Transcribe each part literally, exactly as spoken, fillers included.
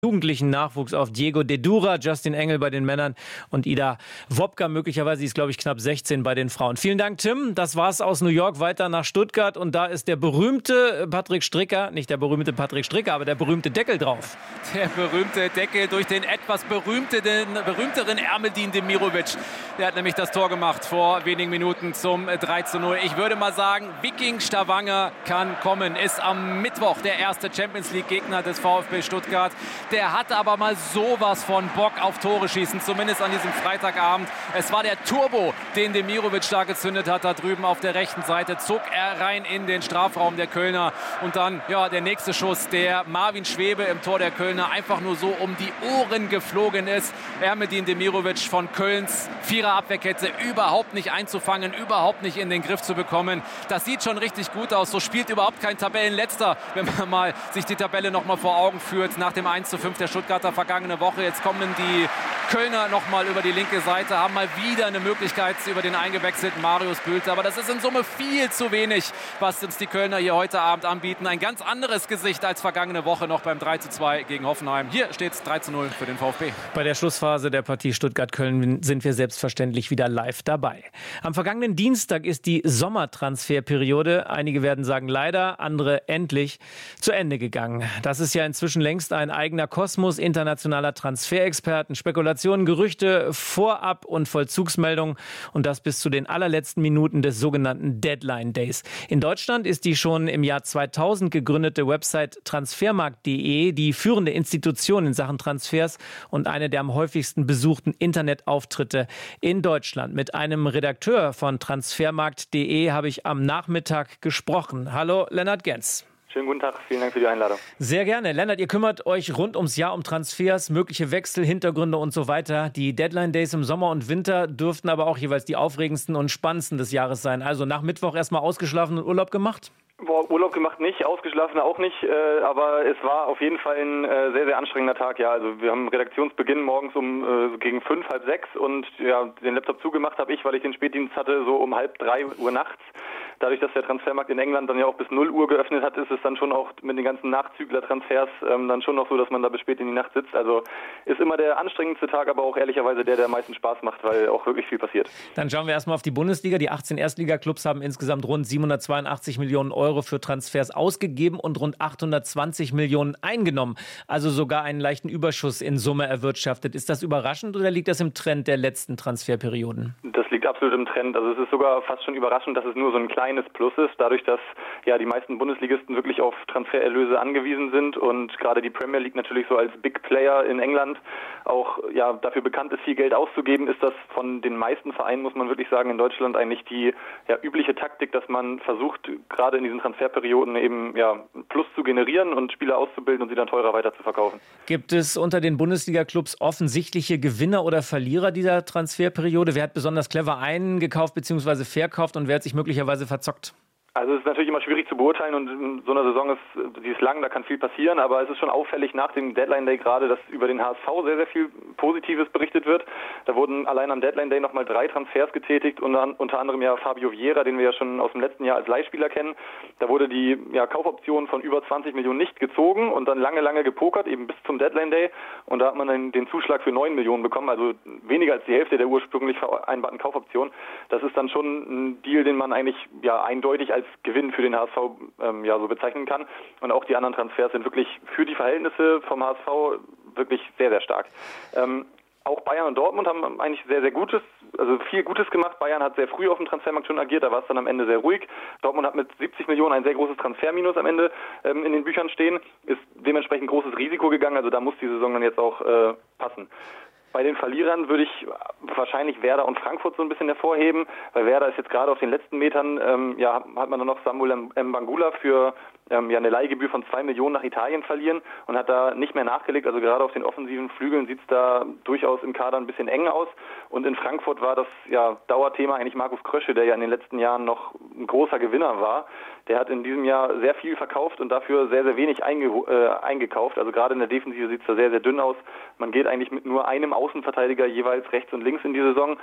jugendlichen Nachwuchs auf. Diego Dedura, Justin Engel bei den Männern und Ida Wopka möglicherweise, die ist glaube ich knapp sechzehn bei den Frauen. Vielen Dank, Tim. Das war's aus New York, weiter nach Stuttgart und da ist der berühmte Patrick Stricker, nicht der berühmte Patrick Stricker, aber der berühmte Deckel drauf. Der berühmte Deckel durch den etwas berühmteren, berühmteren Ermedin Demirovic. Der hat nämlich das Tor gemacht vor wenigen Minuten zum drei zu null. Ich würde mal sagen, Viking Stavanger kann kommen. Ist am Mittwoch der erste Champions-League-Gegner des VfB Stuttgart. Der hatte aber mal sowas von Bock auf Tore schießen, zumindest an diesem Freitagabend. Es war der Turbo, den Demirovic da gezündet hat, da drüben auf der rechten Seite. Zog er rein in den Strafraum der Kölner. Und dann, ja, der nächste Schuss, der Marvin Schwebe im Tor der Kölner einfach nur so um die Ohren geflogen ist. Ermedin Demirovic von Kölns Vierer-Abwehrkette überhaupt nicht einzufangen, überhaupt nicht in den Griff zu bekommen. Das sieht schon richtig gut aus. So spielt überhaupt kein Tabellenletzter, wenn man mal sich die Tabelle noch mal vor Augen führt, nach dem eins zu fünf der Stuttgarter vergangene Woche. Jetzt kommen die Kölner noch mal über die linke Seite, haben mal wieder eine Möglichkeit über den eingewechselten Marius Bülter. Aber das ist in Summe viel zu wenig, was uns die Kölner hier heute Abend anbieten. Ein ganz anderes Gesicht als vergangene Woche noch beim drei zu zwei gegen Hoffenheim. Hier steht es drei zu null für den VfB. Bei der Schlussphase der Partie Stuttgart-Köln sind wir selbstverständlich wieder live dabei. Am vergangenen Dienstag ist die Sommertransferperiode, einige werden sagen leider, andere endlich, zu Ende gegangen. Das ist ja inzwischen längst ein eigener Kosmos internationaler Transferexperten, Spekulationen, Gerüchte, Vorab- und Vollzugsmeldungen und das bis zu den allerletzten Minuten des sogenannten Deadline Days. In Deutschland ist die schon im Jahr zweitausend gegründete Website transfermarkt punkt de die führende Institution in Sachen Transfers und eine der am häufigsten besuchten Internetauftritte in Deutschland. Mit einem Redakteur von transfermarkt punkt de habe ich am Nachmittag gesprochen. Hallo, Lennart Genz. Schönen guten Tag, vielen Dank für die Einladung. Sehr gerne. Lennart, ihr kümmert euch rund ums Jahr um Transfers, mögliche Wechsel, Hintergründe und so weiter. Die Deadline Days im Sommer und Winter dürften aber auch jeweils die aufregendsten und spannendsten des Jahres sein. Also nach Mittwoch erstmal ausgeschlafen und Urlaub gemacht? Boah, Urlaub gemacht nicht, ausgeschlafen auch nicht, äh, aber es war auf jeden Fall ein äh, sehr, sehr anstrengender Tag. Ja, also wir haben Redaktionsbeginn morgens um äh, gegen fünf, halb sechs und ja, den Laptop zugemacht habe ich, weil ich den Spätdienst hatte, so um halb drei Uhr nachts. Dadurch, dass der Transfermarkt in England dann ja auch bis null Uhr geöffnet hat, ist es dann schon auch mit den ganzen Nachzügler-Transfers ähm, dann schon noch so, dass man da bis spät in die Nacht sitzt. Also ist immer der anstrengendste Tag, aber auch ehrlicherweise der, der am meisten Spaß macht, weil auch wirklich viel passiert. Dann schauen wir erstmal auf die Bundesliga. Die achtzehn Erstligaklubs haben insgesamt rund siebenhundertzweiundachtzig Millionen Euro für Transfers ausgegeben und rund achthundertzwanzig Millionen eingenommen. Also sogar einen leichten Überschuss in Summe erwirtschaftet. Ist das überraschend oder liegt das im Trend der letzten Transferperioden? Das liegt absolut im Trend. Also es ist sogar fast schon überraschend, dass es nur so ein kleines Plus ist, dadurch, dass ja die meisten Bundesligisten wirklich auf Transfererlöse angewiesen sind und gerade die Premier League natürlich so als Big Player in England auch ja dafür bekannt ist, viel Geld auszugeben, ist das von den meisten Vereinen, muss man wirklich sagen, in Deutschland eigentlich die ja, übliche Taktik, dass man versucht, gerade in diesen Transferperioden eben ja Plus zu generieren und Spieler auszubilden und sie dann teurer weiter zu verkaufen. Gibt es unter den Bundesliga-Clubs offensichtliche Gewinner oder Verlierer dieser Transferperiode? Wer hat besonders clever eingekauft bzw. verkauft und wer hat sich möglicherweise verzockt? Also es ist natürlich immer schwierig zu beurteilen und in so einer Saison ist, die ist lang, da kann viel passieren, aber es ist schon auffällig nach dem Deadline Day gerade, dass über den H S V sehr, sehr viel Positives berichtet wird. Da wurden allein am Deadline Day nochmal drei Transfers getätigt und unter anderem ja Fabio Vieira, den wir ja schon aus dem letzten Jahr als Leihspieler kennen. Da wurde die ja, Kaufoption von über zwanzig Millionen nicht gezogen und dann lange, lange gepokert, eben bis zum Deadline Day und da hat man dann den Zuschlag für neun Millionen bekommen, also weniger als die Hälfte der ursprünglich vereinbarten Kaufoption. Das ist dann schon ein Deal, den man eigentlich ja eindeutig als als Gewinn für den H S V ähm, ja so bezeichnen kann. Und auch die anderen Transfers sind wirklich für die Verhältnisse vom H S V wirklich sehr, sehr stark. Ähm, auch Bayern und Dortmund haben eigentlich sehr, sehr Gutes, also viel Gutes gemacht. Bayern hat sehr früh auf dem Transfermarkt schon agiert, da war es dann am Ende sehr ruhig. Dortmund hat mit siebzig Millionen ein sehr großes Transferminus am Ende ähm, in den Büchern stehen, ist dementsprechend großes Risiko gegangen, also da muss die Saison dann jetzt auch äh, passen. Bei den Verlierern würde ich wahrscheinlich Werder und Frankfurt so ein bisschen hervorheben, weil Werder ist jetzt gerade auf den letzten Metern, ähm, ja, hat man dann noch Samuel Mbangula für ähm, ja, eine Leihgebühr von zwei Millionen nach Italien verlieren und hat da nicht mehr nachgelegt. Also gerade auf den offensiven Flügeln sieht es da durchaus im Kader ein bisschen eng aus. Und in Frankfurt war das ja Dauerthema eigentlich Markus Krösche, der ja in den letzten Jahren noch ein großer Gewinner war. Der hat in diesem Jahr sehr viel verkauft und dafür sehr, sehr wenig einge äh, eingekauft. Also gerade in der Defensive sieht es da sehr, sehr dünn aus. Man geht eigentlich mit nur einem Außenverteidiger jeweils rechts und links in die Saison.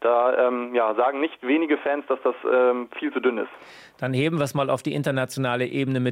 Da ähm, ja, sagen nicht wenige Fans, dass das ähm, viel zu dünn ist. Dann heben wir es mal auf die internationale Ebene mit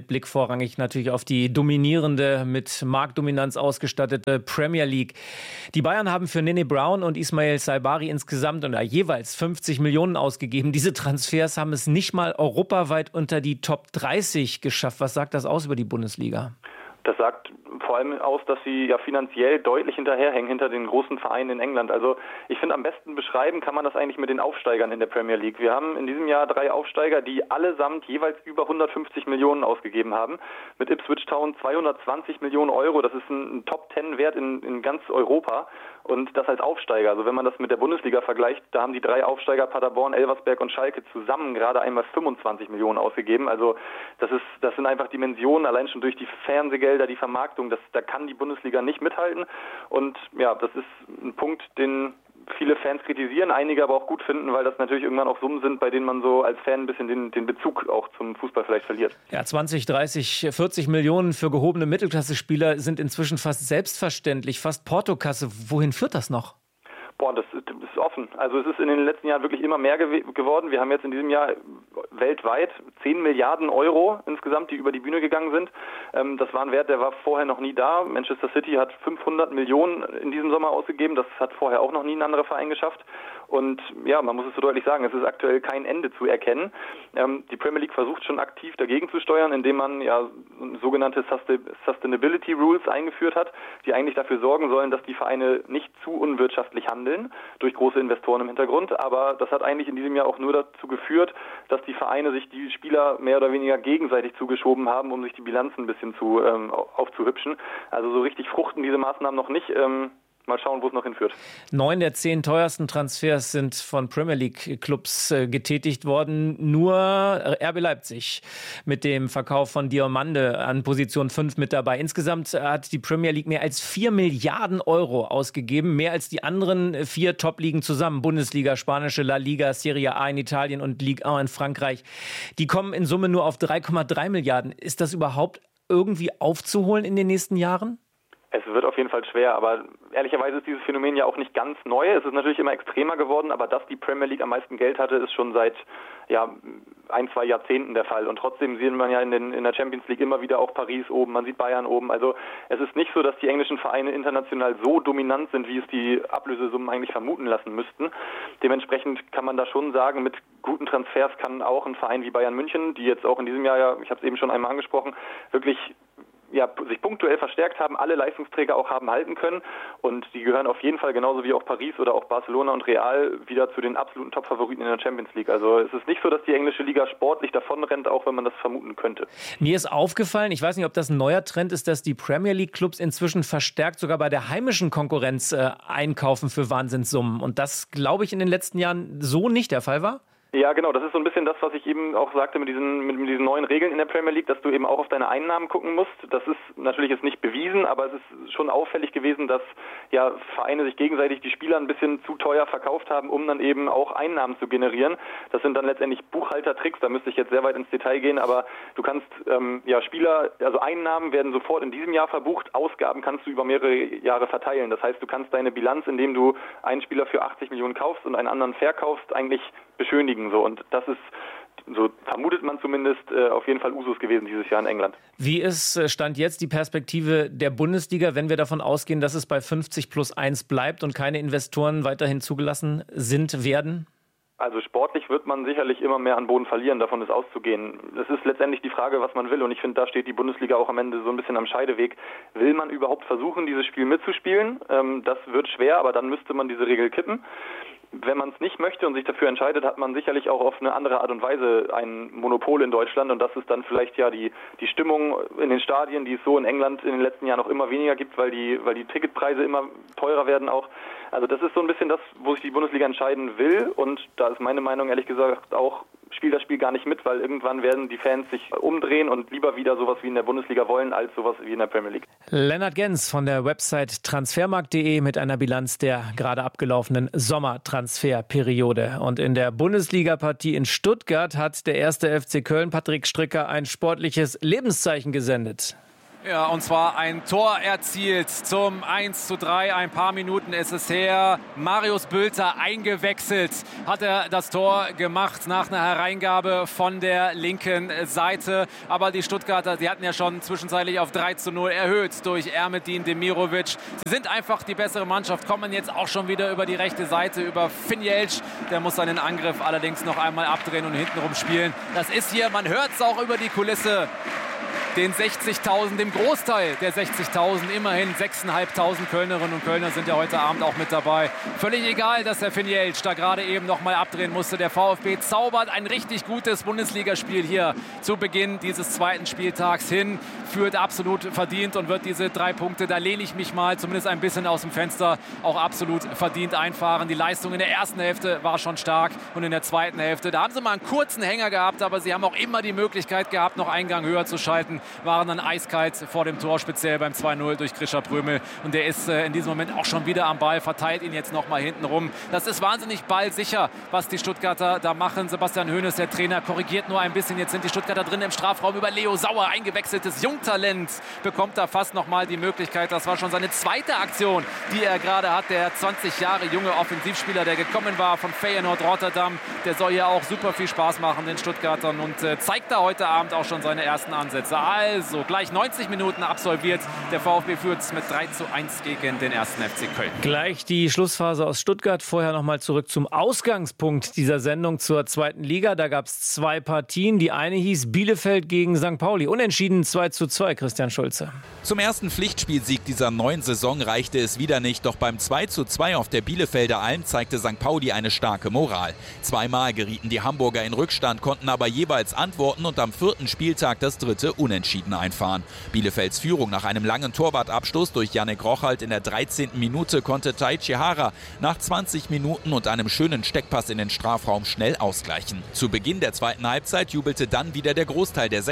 mit Blick vorrangig natürlich auf die dominierende, mit Marktdominanz ausgestattete Premier League. Die Bayern haben für Nene Brown und Ismail Saibari insgesamt oder jeweils fünfzig Millionen ausgegeben. Diese Transfers haben es nicht mal europaweit unter die Top dreißig geschafft. Was sagt das aus über die Bundesliga? Das sagt vor allem aus, dass sie ja finanziell deutlich hinterherhängen hinter den großen Vereinen in England. Also ich finde, am besten beschreiben kann man das eigentlich mit den Aufsteigern in der Premier League. Wir haben in diesem Jahr drei Aufsteiger, die allesamt jeweils über hundertfünfzig Millionen ausgegeben haben. Mit Ipswich Town zweihundertzwanzig Millionen Euro. Das ist ein Top-Ten-Wert in, in ganz Europa. Und das als Aufsteiger. Also wenn man das mit der Bundesliga vergleicht, da haben die drei Aufsteiger Paderborn, Elversberg und Schalke zusammen gerade einmal fünfundzwanzig Millionen ausgegeben. Also das ist, das sind einfach Dimensionen, allein schon durch die Fernsehgelder, die Vermarktung, das, da kann die Bundesliga nicht mithalten. Und ja, das ist ein Punkt, den viele Fans kritisieren, einige aber auch gut finden, weil das natürlich irgendwann auch Summen sind, bei denen man so als Fan ein bisschen den, den Bezug auch zum Fußball vielleicht verliert. Ja, zwanzig, dreißig, vierzig Millionen für gehobene Mittelklasse-Spieler sind inzwischen fast selbstverständlich, fast Portokasse. Wohin führt das noch? Boah, das ist offen. Also es ist in den letzten Jahren wirklich immer mehr gew- geworden. Wir haben jetzt in diesem Jahr weltweit zehn Milliarden Euro insgesamt, die über die Bühne gegangen sind. Ähm, das war ein Wert, der war vorher noch nie da. Manchester City hat fünfhundert Millionen in diesem Sommer ausgegeben. Das hat vorher auch noch nie ein anderer Verein geschafft. Und ja, man muss es so deutlich sagen, es ist aktuell kein Ende zu erkennen. Ähm, die Premier League versucht schon aktiv dagegen zu steuern, indem man ja sogenannte Sustainability Rules eingeführt hat, die eigentlich dafür sorgen sollen, dass die Vereine nicht zu unwirtschaftlich handeln, durch große Investoren im Hintergrund. Aber das hat eigentlich in diesem Jahr auch nur dazu geführt, dass die Vereine sich die Spieler mehr oder weniger gegenseitig zugeschoben haben, um sich die Bilanzen ein bisschen zu ähm, aufzuhübschen. Also so richtig fruchten diese Maßnahmen noch nicht. Ähm, Mal schauen, wo es noch hinführt. Neun der zehn teuersten Transfers sind von Premier League-Clubs äh, getätigt worden. Nur R B Leipzig mit dem Verkauf von Diomande an Position fünf mit dabei. Insgesamt hat die Premier League mehr als vier Milliarden Euro ausgegeben. Mehr als die anderen vier Top-Ligen zusammen. Bundesliga, Spanische La Liga, Serie A in Italien und Ligue eins in Frankreich. Die kommen in Summe nur auf drei Komma drei Milliarden. Ist das überhaupt irgendwie aufzuholen in den nächsten Jahren? Es wird auf jeden Fall schwer, aber ehrlicherweise ist dieses Phänomen ja auch nicht ganz neu. Es ist natürlich immer extremer geworden, aber dass die Premier League am meisten Geld hatte, ist schon seit ja, ein, zwei Jahrzehnten der Fall. Und trotzdem sieht man ja in, den, in der Champions League immer wieder auch Paris oben, man sieht Bayern oben. Also es ist nicht so, dass die englischen Vereine international so dominant sind, wie es die Ablösesummen eigentlich vermuten lassen müssten. Dementsprechend kann man da schon sagen, mit guten Transfers kann auch ein Verein wie Bayern München, die jetzt auch in diesem Jahr, ja, ich habe es eben schon einmal angesprochen, wirklich ja, sich punktuell verstärkt haben, alle Leistungsträger auch haben halten können und die gehören auf jeden Fall genauso wie auch Paris oder auch Barcelona und Real wieder zu den absoluten Top-Favoriten in der Champions League. Also es ist nicht so, dass die englische Liga sportlich davonrennt, auch wenn man das vermuten könnte. Mir ist aufgefallen, ich weiß nicht, ob das ein neuer Trend ist, dass die Premier League-Clubs inzwischen verstärkt sogar bei der heimischen Konkurrenz äh, einkaufen für Wahnsinnssummen und das, glaube ich, in den letzten Jahren so nicht der Fall war? Ja, genau. Das ist so ein bisschen das, was ich eben auch sagte mit diesen, mit, mit diesen neuen Regeln in der Premier League, dass du eben auch auf deine Einnahmen gucken musst. Das ist natürlich jetzt nicht bewiesen, aber es ist schon auffällig gewesen, dass ja Vereine sich gegenseitig die Spieler ein bisschen zu teuer verkauft haben, um dann eben auch Einnahmen zu generieren. Das sind dann letztendlich Buchhaltertricks. Da müsste ich jetzt sehr weit ins Detail gehen, aber du kannst ähm, ja Spieler, also Einnahmen werden sofort in diesem Jahr verbucht, Ausgaben kannst du über mehrere Jahre verteilen. Das heißt, du kannst deine Bilanz, indem du einen Spieler für achtzig Millionen kaufst und einen anderen verkaufst, eigentlich beschönigen so und das ist, so vermutet man zumindest, äh, auf jeden Fall Usus gewesen dieses Jahr in England. Wie ist Stand jetzt die Perspektive der Bundesliga, wenn wir davon ausgehen, dass es bei fünfzig plus eins bleibt und keine Investoren weiterhin zugelassen sind, werden? Also sportlich wird man sicherlich immer mehr an Boden verlieren, davon ist auszugehen. Es ist letztendlich die Frage, was man will und ich finde, da steht die Bundesliga auch am Ende so ein bisschen am Scheideweg. Will man überhaupt versuchen, dieses Spiel mitzuspielen? Ähm, das wird schwer, aber dann müsste man diese Regel kippen. Wenn man es nicht möchte und sich dafür entscheidet, hat man sicherlich auch auf eine andere Art und Weise ein Monopol in Deutschland und das ist dann vielleicht ja die die Stimmung in den Stadien, die es so in England in den letzten Jahren auch immer weniger gibt, weil die weil die Ticketpreise immer teurer werden auch. Also das ist so ein bisschen das, wo sich die Bundesliga entscheiden will und da ist meine Meinung ehrlich gesagt auch, spielt das Spiel gar nicht mit, weil irgendwann werden die Fans sich umdrehen und lieber wieder sowas wie in der Bundesliga wollen, als sowas wie in der Premier League. Lennart Gens von der Website transfermarkt punkt de mit einer Bilanz der gerade abgelaufenen Sommertransferperiode. Und in der Bundesliga-Partie in Stuttgart hat der erste F C Köln, Patrick Stricker, ein sportliches Lebenszeichen gesendet. Ja, und zwar ein Tor erzielt zum eins zu drei. Ein paar Minuten ist es her. Marius Bülter eingewechselt. Hat er das Tor gemacht nach einer Hereingabe von der linken Seite. Aber die Stuttgarter, die hatten ja schon zwischenzeitlich auf drei zu null erhöht durch Ermedin Demirovic. Sie sind einfach die bessere Mannschaft, kommen jetzt auch schon wieder über die rechte Seite, über Finjelc. Der muss seinen Angriff allerdings noch einmal abdrehen und hintenrum spielen. Das ist hier, man hört es auch über die Kulisse, den sechzigtausend, dem Großteil der sechzigtausend, immerhin sechstausendfünfhundert Kölnerinnen und Kölner sind ja heute Abend auch mit dabei. Völlig egal, dass der Finjelc da gerade eben noch mal abdrehen musste. Der VfB zaubert ein richtig gutes Bundesligaspiel hier zu Beginn dieses zweiten Spieltags hin, führt absolut verdient und wird diese drei Punkte, da lehne ich mich mal zumindest ein bisschen aus dem Fenster, auch absolut verdient einfahren. Die Leistung in der ersten Hälfte war schon stark und in der zweiten Hälfte, da haben sie mal einen kurzen Hänger gehabt, aber sie haben auch immer die Möglichkeit gehabt, noch einen Gang höher zu schalten. Waren dann eiskalt vor dem Tor, speziell beim zwei null durch Grisha Prömel. Und der ist äh, in diesem Moment auch schon wieder am Ball, verteilt ihn jetzt noch mal hinten rum. Das ist wahnsinnig ballsicher, was die Stuttgarter da machen. Sebastian Hoeneß, der Trainer, korrigiert nur ein bisschen. Jetzt sind die Stuttgarter drin im Strafraum über Leo Sauer, eingewechseltes Jungtalent. Bekommt da fast noch mal die Möglichkeit. Das war schon seine zweite Aktion, die er gerade hat. Der zwanzig Jahre junge Offensivspieler, der gekommen war von Feyenoord Rotterdam. Der soll ja auch super viel Spaß machen, den Stuttgartern. Und äh, zeigt da heute Abend auch schon seine ersten Ansätze. Also gleich neunzig Minuten absolviert. Der VfB führt mit drei zu eins gegen den ersten F C Köln. Gleich die Schlussphase aus Stuttgart. Vorher noch mal zurück zum Ausgangspunkt dieser Sendung zur zweiten Liga. Da gab es zwei Partien. Die eine hieß Bielefeld gegen Sankt Pauli. Unentschieden zwei zu zwei, Christian Schulze. Zum ersten Pflichtspielsieg dieser neuen Saison reichte es wieder nicht. Doch beim zwei zu zwei auf der Bielefelder Alm zeigte Sankt Pauli eine starke Moral. Zweimal gerieten die Hamburger in Rückstand, konnten aber jeweils antworten und am vierten Spieltag das dritte Unentschieden einfahren. Bielefelds Führung nach einem langen Torwartabstoß durch Yannick Rochalt in der dreizehnten Minute konnte Taichi Hara nach zwanzig Minuten und einem schönen Steckpass in den Strafraum schnell ausgleichen. Zu Beginn der zweiten Halbzeit jubelte dann wieder der Großteil der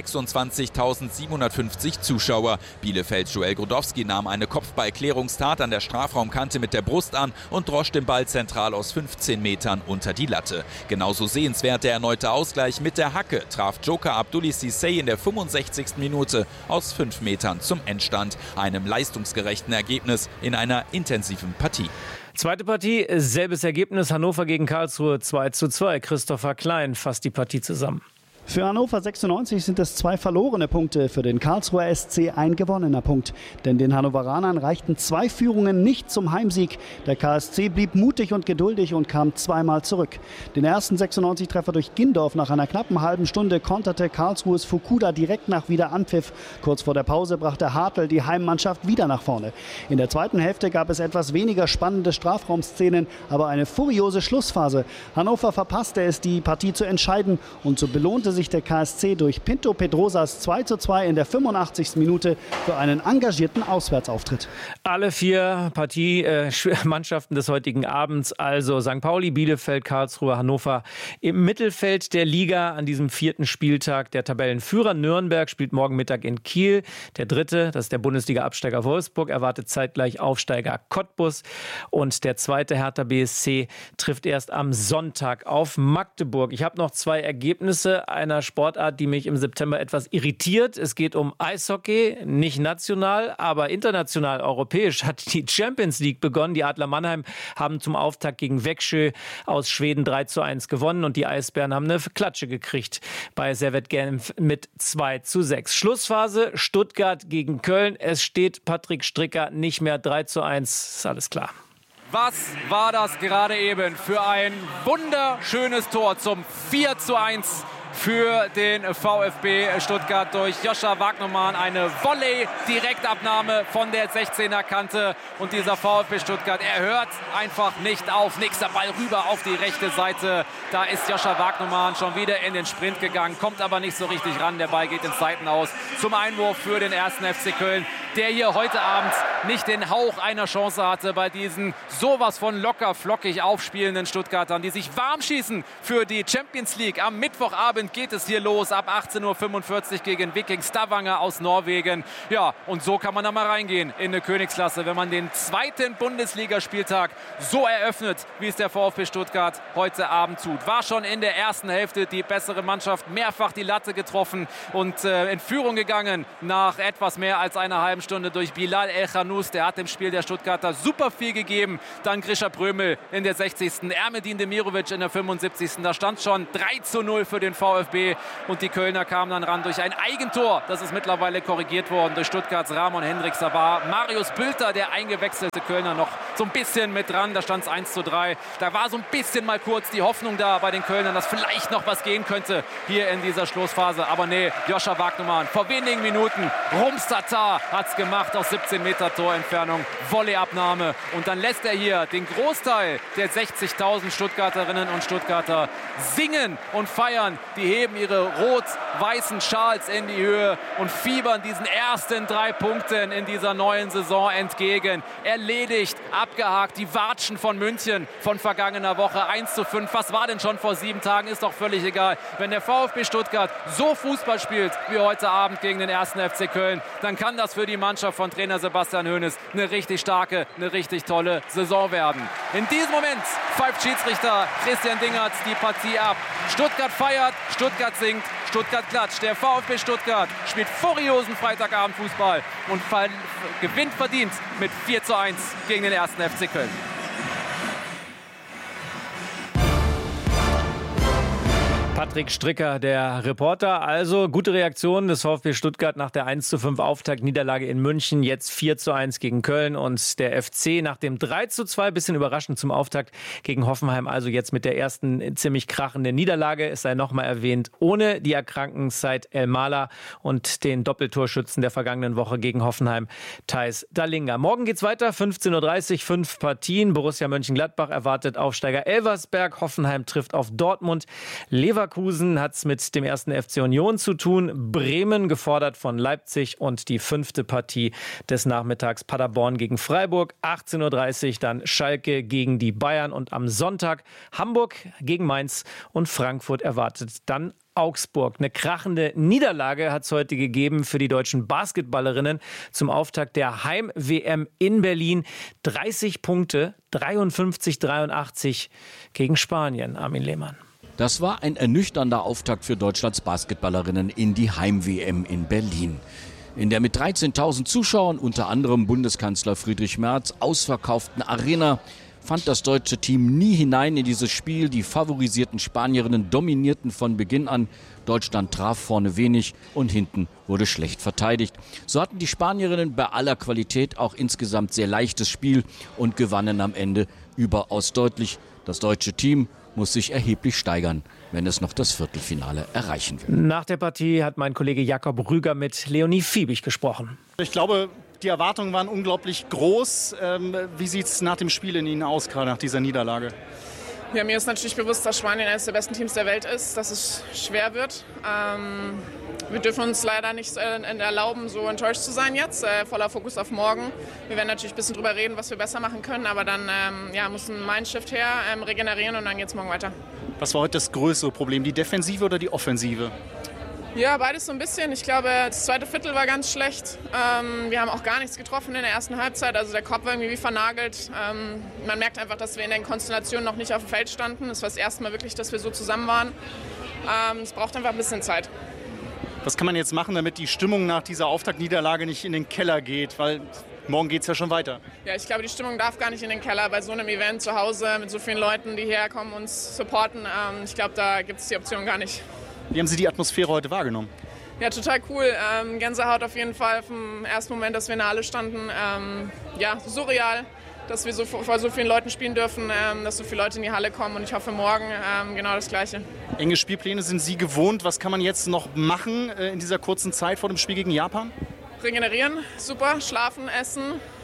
sechsundzwanzigtausendsiebenhundertfünfzig Zuschauer. Bielefelds Joel Grodowski nahm eine Kopfballklärungstat an der Strafraumkante mit der Brust an und drosch den Ball zentral aus fünfzehn Metern unter die Latte. Genauso sehenswert der erneute Ausgleich mit der Hacke traf Joker Abdulli Cissé in der fünfundsechzigsten Minute aus fünf Metern zum Endstand. Einem leistungsgerechten Ergebnis in einer intensiven Partie. Zweite Partie, selbes Ergebnis. Hannover gegen Karlsruhe zwei zu zwei. Christopher Klein fasst die Partie zusammen. Für Hannover sechsundneunzig sind es zwei verlorene Punkte, für den Karlsruher S C ein gewonnener Punkt. Denn den Hannoveranern reichten zwei Führungen nicht zum Heimsieg. Der K S C blieb mutig und geduldig und kam zweimal zurück. Den ersten sechsundneunzig-Treffer durch Gindorf nach einer knappen halben Stunde konterte Karlsruhes Fukuda direkt nach Wiederanpfiff. Kurz vor der Pause brachte Hartl die Heimmannschaft wieder nach vorne. In der zweiten Hälfte gab es etwas weniger spannende Strafraumszenen, aber eine furiose Schlussphase. Hannover verpasste es, die Partie zu entscheiden, und so belohnte sich der K S C durch Pinto Pedrosas zwei zu zwei in der fünfundachtzigsten Minute für einen engagierten Auswärtsauftritt. Alle vier Partie-Mannschaften äh, des heutigen Abends, also Sankt Pauli, Bielefeld, Karlsruhe, Hannover, im Mittelfeld der Liga an diesem vierten Spieltag. Der Tabellenführer Nürnberg spielt morgen Mittag in Kiel. Der dritte, das ist der Bundesliga-Absteiger Wolfsburg, erwartet zeitgleich Aufsteiger Cottbus. Und der zweite Hertha B S C trifft erst am Sonntag auf Magdeburg. Ich habe noch zwei Ergebnisse einer Sportart, die mich im September etwas irritiert. Es geht um Eishockey, nicht national, aber international, europäisch hat die Champions League begonnen. Die Adler Mannheim haben zum Auftakt gegen Växjö aus Schweden drei zu eins gewonnen und die Eisbären haben eine Klatsche gekriegt bei Servette Genf mit zwei zu sechs. Schlussphase Stuttgart gegen Köln. Es steht Patrick Stricker nicht mehr drei zu eins. Ist alles klar. Was war das gerade eben für ein wunderschönes Tor zum vier zu eins für den VfB Stuttgart durch Joscha Wagnermann. Eine Volley-Direktabnahme von der sechzehner-Kante. Und dieser VfB Stuttgart, er hört einfach nicht auf. Nächster Ball rüber auf die rechte Seite. Da ist Joscha Wagnermann schon wieder in den Sprint gegangen, kommt aber nicht so richtig ran. Der Ball geht ins Seitenaus zum Einwurf für den ersten F C Köln. der hier heute Abend nicht den Hauch einer Chance hatte bei diesen sowas von locker flockig aufspielenden Stuttgartern, die sich warm schießen für die Champions League. Am Mittwochabend geht es hier los, ab achtzehn Uhr fünfundvierzig gegen Viking Stavanger aus Norwegen. Ja, und so kann man da mal reingehen in eine Königsklasse, wenn man den zweiten Bundesligaspieltag so eröffnet, wie es der VfB Stuttgart heute Abend tut. War schon in der ersten Hälfte die bessere Mannschaft, mehrfach die Latte getroffen und äh, in Führung gegangen nach etwas mehr als einer halben Stunde durch Bilal El-Khanous. Der hat dem Spiel der Stuttgarter super viel gegeben. Dann Grisha Prömel in der sechzigsten Ermedin Demirovic in der fünfundsiebzigsten Da stand schon drei zu null für den VfB und die Kölner kamen dann ran durch ein Eigentor. Das ist mittlerweile korrigiert worden durch Stuttgarts Ramon Hendricks. Da war Marius Bülter, der eingewechselte Kölner, noch so ein bisschen mit dran. Da stand es eins zu drei. Da war so ein bisschen mal kurz die Hoffnung da bei den Kölnern, dass vielleicht noch was gehen könnte hier in dieser Schlussphase. Aber nee, Joscha Wagnermann vor wenigen Minuten, Rums Tatar hat es gemacht aus siebzehn Meter Torentfernung, Volleyabnahme. Und dann lässt er hier den Großteil der sechzigtausend Stuttgarterinnen und Stuttgarter singen und feiern. Die heben ihre rot-weißen Schals in die Höhe und fiebern diesen ersten drei Punkten in dieser neuen Saison entgegen. Erledigt, abgehakt, die Watschen von München von vergangener Woche eins zu fünf. Was war denn schon vor sieben Tagen? Ist doch völlig egal. Wenn der VfB Stuttgart so Fußball spielt wie heute Abend gegen den ersten F C Köln, dann kann das für die Mannschaft von Trainer Sebastian Hoeneß eine richtig starke, eine richtig tolle Saison werden. In diesem Moment pfeift Schiedsrichter Christian Dingertz die Partie ab. Stuttgart feiert, Stuttgart singt, Stuttgart klatscht. Der VfB Stuttgart spielt furiosen Freitagabendfußball und ver- gewinnt verdient mit vier zu eins gegen den ersten F C Köln. Patrick Stricker, der Reporter. Also gute Reaktion des VfB Stuttgart nach der eins zu fünf Auftaktniederlage in München. Jetzt vier zu eins gegen Köln und der F C nach dem drei zu zwei, bisschen überraschend zum Auftakt gegen Hoffenheim. Also jetzt mit der ersten ziemlich krachenden Niederlage. Es sei nochmal erwähnt, ohne die erkrankten Said El-Mala und den Doppeltorschützen der vergangenen Woche gegen Hoffenheim, Theis Dallinga. Morgen geht's weiter, fünfzehn Uhr dreißig, fünf Partien. Borussia Mönchengladbach erwartet Aufsteiger Elversberg. Hoffenheim trifft auf Dortmund. Leverkusen Leverkusen hat es mit dem ersten F C Union zu tun. Bremen gefordert von Leipzig und die fünfte Partie des Nachmittags Paderborn gegen Freiburg. achtzehn Uhr dreißig dann Schalke gegen die Bayern und am Sonntag Hamburg gegen Mainz und Frankfurt erwartet dann Augsburg. Eine krachende Niederlage hat es heute gegeben für die deutschen Basketballerinnen zum Auftakt der Heim-W M in Berlin. dreißig Punkte, dreiundfünfzig dreiundachtzig gegen Spanien. Armin Lehmann. Das war ein ernüchternder Auftakt für Deutschlands Basketballerinnen in die Heim-W M in Berlin. In der mit dreizehntausend Zuschauern, unter anderem Bundeskanzler Friedrich Merz, ausverkauften Arena fand das deutsche Team nie hinein in dieses Spiel. Die favorisierten Spanierinnen dominierten von Beginn an. Deutschland traf vorne wenig und hinten wurde schlecht verteidigt. So hatten die Spanierinnen bei aller Qualität auch insgesamt sehr leichtes Spiel und gewannen am Ende überaus deutlich. Das deutsche Team muss sich erheblich steigern, wenn es noch das Viertelfinale erreichen will. Nach der Partie hat mein Kollege Jakob Rüger mit Leonie Fiebig gesprochen. Ich glaube, die Erwartungen waren unglaublich groß. Ähm, wie sieht es nach dem Spiel in Ihnen aus, gerade nach dieser Niederlage? Ja, mir ist natürlich bewusst, dass Spanien eines der besten Teams der Welt ist, dass es schwer wird. Ähm, wir dürfen uns leider nicht äh, erlauben, so enttäuscht zu sein jetzt, äh, voller Fokus auf morgen. Wir werden natürlich ein bisschen drüber reden, was wir besser machen können, aber dann ähm, ja, muss ein Mindshift her, ähm, regenerieren und dann geht es morgen weiter. Was war heute das größere Problem, die Defensive oder die Offensive? Ja, beides so ein bisschen. Ich glaube, das zweite Viertel war ganz schlecht. Ähm, wir haben auch gar nichts getroffen in der ersten Halbzeit. Also der Kopf war irgendwie wie vernagelt. Ähm, man merkt einfach, dass wir in den Konstellationen noch nicht auf dem Feld standen. Es war das erste Mal wirklich, dass wir so zusammen waren. Ähm, es braucht einfach ein bisschen Zeit. Was kann man jetzt machen, damit die Stimmung nach dieser Auftaktniederlage nicht in den Keller geht? Weil morgen geht es ja schon weiter. Ja, ich glaube, die Stimmung darf gar nicht in den Keller bei so einem Event zu Hause mit so vielen Leuten, die herkommen und uns supporten. Ähm, ich glaube, da gibt es die Option gar nicht. Wie haben Sie die Atmosphäre heute wahrgenommen? Ja, total cool. Ähm, Gänsehaut auf jeden Fall vom ersten Moment, dass wir in der Halle standen. Ähm, ja, surreal, dass wir so vor so vielen Leuten spielen dürfen, ähm, dass so viele Leute in die Halle kommen. Und ich hoffe morgen ähm, genau das Gleiche. Enge Spielpläne sind Sie gewohnt. Was kann man jetzt noch machen äh, in dieser kurzen Zeit vor dem Spiel gegen Japan? Regenerieren, super, schlafen, essen,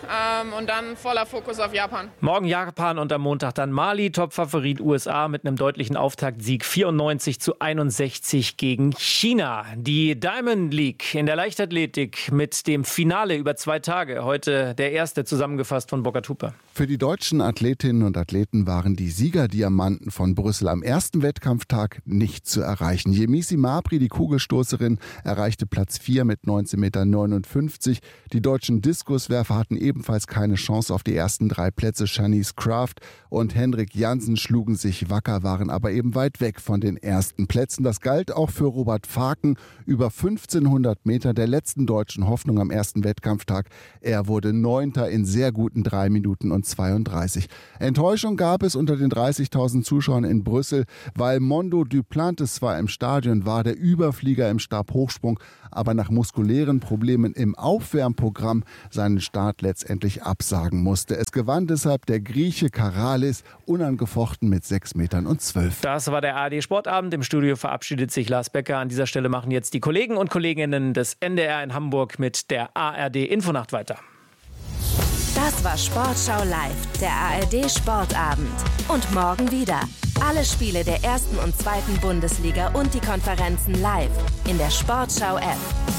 ähm, und dann voller Fokus auf Japan. Morgen Japan und am Montag dann Mali, Topfavorit U S A mit einem deutlichen Auftaktsieg vierundneunzig zu einundsechzig gegen China. Die Diamond League in der Leichtathletik mit dem Finale über zwei Tage. Heute der erste zusammengefasst von Burkhard Hupe. Für die deutschen Athletinnen und Athleten waren die Siegerdiamanten von Brüssel am ersten Wettkampftag nicht zu erreichen. Yemisi Mabry, die Kugelstoßerin, erreichte Platz vier mit neunzehn Komma neunundfünfzig Meter. Die deutschen Diskuswerfer hatten ebenfalls keine Chance auf die ersten drei Plätze. Shanice Kraft und Henrik Jansen schlugen sich wacker, waren aber eben weit weg von den ersten Plätzen. Das galt auch für Robert Faken, über fünfzehnhundert Meter der letzten deutschen Hoffnung am ersten Wettkampftag. Er wurde Neunter in sehr guten drei Minuten und zweiunddreißig. Enttäuschung gab es unter den dreißigtausend Zuschauern in Brüssel, weil Mondo Duplantis zwar im Stadion war, der Überflieger im Stabhochsprung, aber nach muskulären Problemen im Aufwärmprogramm seinen Start letztendlich absagen musste. Es gewann deshalb der Grieche Karalis unangefochten mit sechs Metern und zwölf. Das war der A R D Sportabend. Im Studio verabschiedet sich Lars Becker. An dieser Stelle machen jetzt die Kollegen und Kolleginnen des N D R in Hamburg mit der A R D Infonacht weiter. Das war Sportschau live, der A R D Sportabend. Und morgen wieder. Alle Spiele der ersten und zweiten Bundesliga und die Konferenzen live in der Sportschau-App.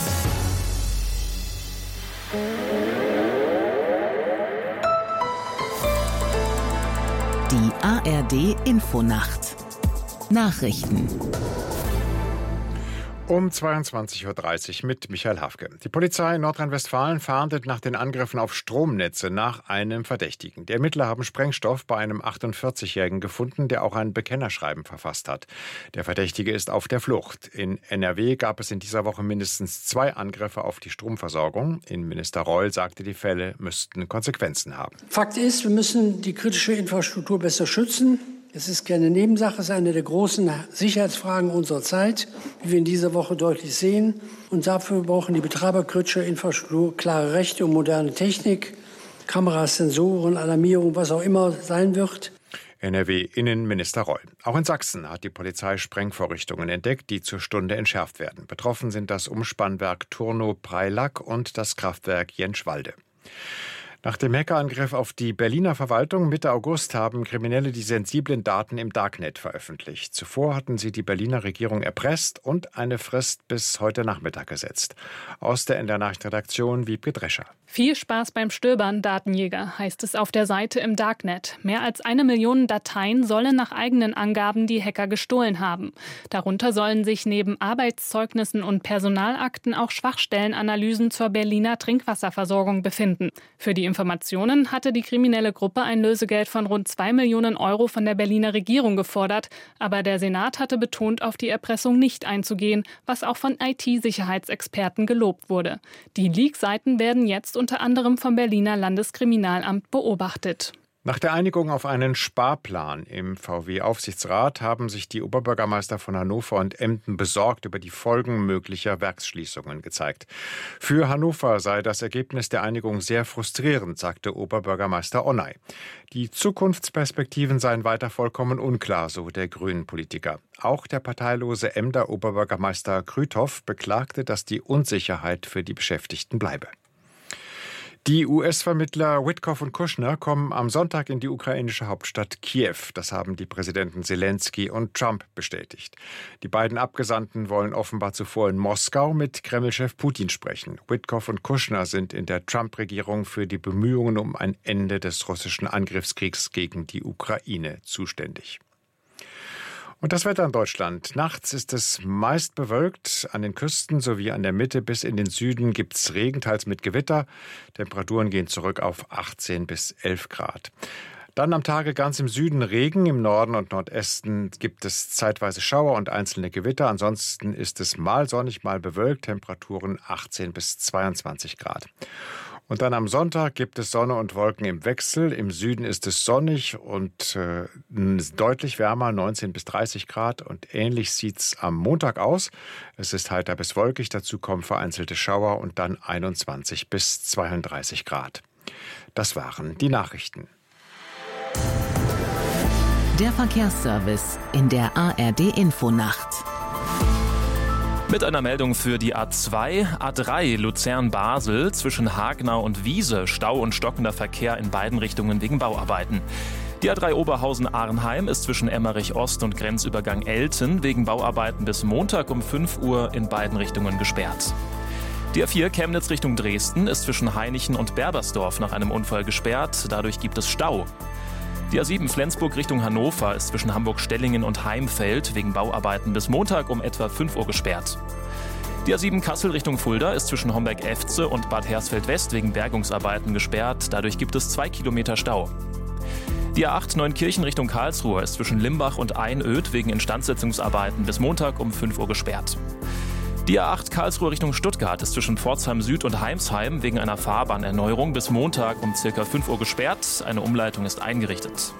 Die A R D Infonacht. Nachrichten. Um zweiundzwanzig Uhr dreißig mit Michael Hafke. Die Polizei in Nordrhein-Westfalen fahndet nach den Angriffen auf Stromnetze nach einem Verdächtigen. Die Ermittler haben Sprengstoff bei einem achtundvierzigjährigen gefunden, der auch ein Bekennerschreiben verfasst hat. Der Verdächtige ist auf der Flucht. In N R W gab es in dieser Woche mindestens zwei Angriffe auf die Stromversorgung. Innenminister Reul sagte, die Fälle müssten Konsequenzen haben. Fakt ist, wir müssen die kritische Infrastruktur besser schützen. Es ist keine Nebensache, es ist eine der großen Sicherheitsfragen unserer Zeit, wie wir in dieser Woche deutlich sehen. Und dafür brauchen die Betreiber kritischer Infrastruktur klare Rechte und moderne Technik, Kameras, Sensoren, Alarmierung, was auch immer sein wird. N R W-Innenminister Reul. Auch in Sachsen hat die Polizei Sprengvorrichtungen entdeckt, die zur Stunde entschärft werden. Betroffen sind das Umspannwerk Turnow-Preilack und das Kraftwerk Jenschwalde. Nach dem Hackerangriff auf die Berliner Verwaltung Mitte August haben Kriminelle die sensiblen Daten im Darknet veröffentlicht. Zuvor hatten sie die Berliner Regierung erpresst und eine Frist bis heute Nachmittag gesetzt. Aus der N D R-Nachrichtenredaktion Wiebke Drescher. Viel Spaß beim Stöbern, Datenjäger, heißt es auf der Seite im Darknet. Mehr als eine Million Dateien sollen nach eigenen Angaben die Hacker gestohlen haben. Darunter sollen sich neben Arbeitszeugnissen und Personalakten auch Schwachstellenanalysen zur Berliner Trinkwasserversorgung befinden. Für die Informationen hatte die kriminelle Gruppe ein Lösegeld von rund zwei Millionen Euro von der Berliner Regierung gefordert. Aber der Senat hatte betont, auf die Erpressung nicht einzugehen, was auch von I T-Sicherheitsexperten gelobt wurde. Die Leak-Seiten werden jetzt unter anderem vom Berliner Landeskriminalamt beobachtet. Nach der Einigung auf einen Sparplan im V W-Aufsichtsrat haben sich die Oberbürgermeister von Hannover und Emden besorgt über die Folgen möglicher Werksschließungen gezeigt. Für Hannover sei das Ergebnis der Einigung sehr frustrierend, sagte Oberbürgermeister Onay. Die Zukunftsperspektiven seien weiter vollkommen unklar, so der Grünen-Politiker. Auch der parteilose Emder Oberbürgermeister Krüthoff beklagte, dass die Unsicherheit für die Beschäftigten bleibe. Die U S-Vermittler Witkoff und Kushner kommen am Sonntag in die ukrainische Hauptstadt Kiew. Das haben die Präsidenten Zelensky und Trump bestätigt. Die beiden Abgesandten wollen offenbar zuvor in Moskau mit Kreml-Chef Putin sprechen. Witkoff und Kushner sind in der Trump-Regierung für die Bemühungen um ein Ende des russischen Angriffskriegs gegen die Ukraine zuständig. Und das Wetter in Deutschland. Nachts ist es meist bewölkt. An den Küsten sowie an der Mitte bis in den Süden gibt es Regen, teils mit Gewitter. Temperaturen gehen zurück auf achtzehn bis elf Grad. Dann am Tage ganz im Süden Regen, im Norden und Nordwesten gibt es zeitweise Schauer und einzelne Gewitter. Ansonsten ist es mal sonnig, mal bewölkt. Temperaturen achtzehn bis zweiundzwanzig Grad. Und dann am Sonntag gibt es Sonne und Wolken im Wechsel. Im Süden ist es sonnig und äh, deutlich wärmer, neunzehn bis dreißig Grad. Und ähnlich sieht es am Montag aus. Es ist heiter bis wolkig, dazu kommen vereinzelte Schauer und dann einundzwanzig bis zweiunddreißig Grad. Das waren die Nachrichten. Der Verkehrsservice in der A R D Infonacht. Mit einer Meldung für die A zwei, A drei Luzern-Basel zwischen Hagenau und Wiese. Stau und stockender Verkehr in beiden Richtungen wegen Bauarbeiten. Die A drei Oberhausen-Arnheim ist zwischen Emmerich Ost und Grenzübergang Elten wegen Bauarbeiten bis Montag um fünf Uhr in beiden Richtungen gesperrt. Die A vier Chemnitz Richtung Dresden ist zwischen Hainichen und Berbersdorf nach einem Unfall gesperrt. Dadurch gibt es Stau. Die A sieben Flensburg Richtung Hannover ist zwischen Hamburg-Stellingen und Heimfeld wegen Bauarbeiten bis Montag um etwa fünf Uhr gesperrt. Die A sieben Kassel Richtung Fulda ist zwischen Homberg-Efze und Bad Hersfeld-West wegen Bergungsarbeiten gesperrt. Dadurch gibt es zwei Kilometer Stau. Die A acht Neunkirchen Richtung Karlsruhe ist zwischen Limbach und Einöd wegen Instandsetzungsarbeiten bis Montag um fünf Uhr gesperrt. Die A acht Karlsruhe Richtung Stuttgart ist zwischen Pforzheim Süd und Heimsheim wegen einer Fahrbahnerneuerung bis Montag um ca. fünf Uhr gesperrt. Eine Umleitung ist eingerichtet.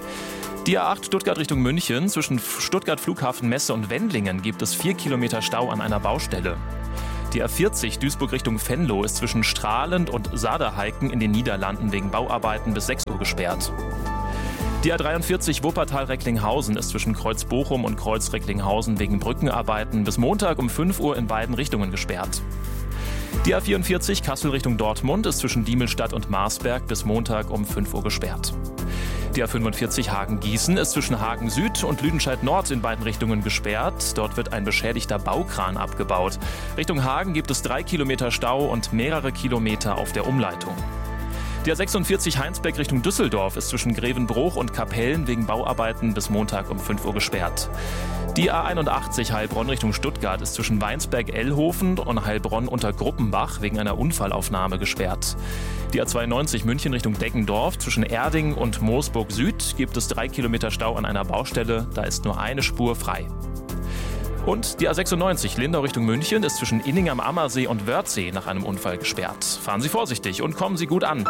Die A acht Stuttgart Richtung München zwischen Stuttgart Flughafen Messe und Wendlingen gibt es vier Kilometer Stau an einer Baustelle. Die A vierzig Duisburg Richtung Venlo ist zwischen Strahlend und Saderheiken in den Niederlanden wegen Bauarbeiten bis sechs Uhr gesperrt. Die A dreiundvierzig Wuppertal-Recklinghausen ist zwischen Kreuz Bochum und Kreuz Recklinghausen wegen Brückenarbeiten bis Montag um fünf Uhr in beiden Richtungen gesperrt. Die A vierundvierzig Kassel Richtung Dortmund ist zwischen Diemelstadt und Marsberg bis Montag um fünf Uhr gesperrt. Die A fünfundvierzig Hagen-Gießen ist zwischen Hagen Süd und Lüdenscheid Nord in beiden Richtungen gesperrt. Dort wird ein beschädigter Baukran abgebaut. Richtung Hagen gibt es drei Kilometer Stau und mehrere Kilometer auf der Umleitung. Die A sechsundvierzig Heinsberg Richtung Düsseldorf ist zwischen Grevenbroich und Kapellen wegen Bauarbeiten bis Montag um fünf Uhr gesperrt. Die A einundachtzig Heilbronn Richtung Stuttgart ist zwischen Weinsberg-Ellhofen und Heilbronn unter Gruppenbach wegen einer Unfallaufnahme gesperrt. Die A zweiundneunzig München Richtung Deggendorf zwischen Erding und Moosburg Süd gibt es drei Kilometer Stau an einer Baustelle, da ist nur eine Spur frei. Und die A sechsundneunzig Lindau Richtung München ist zwischen Inning am Ammersee und Wörthsee nach einem Unfall gesperrt. Fahren Sie vorsichtig und kommen Sie gut an.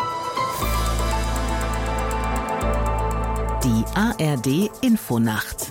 Die A R D Infonacht.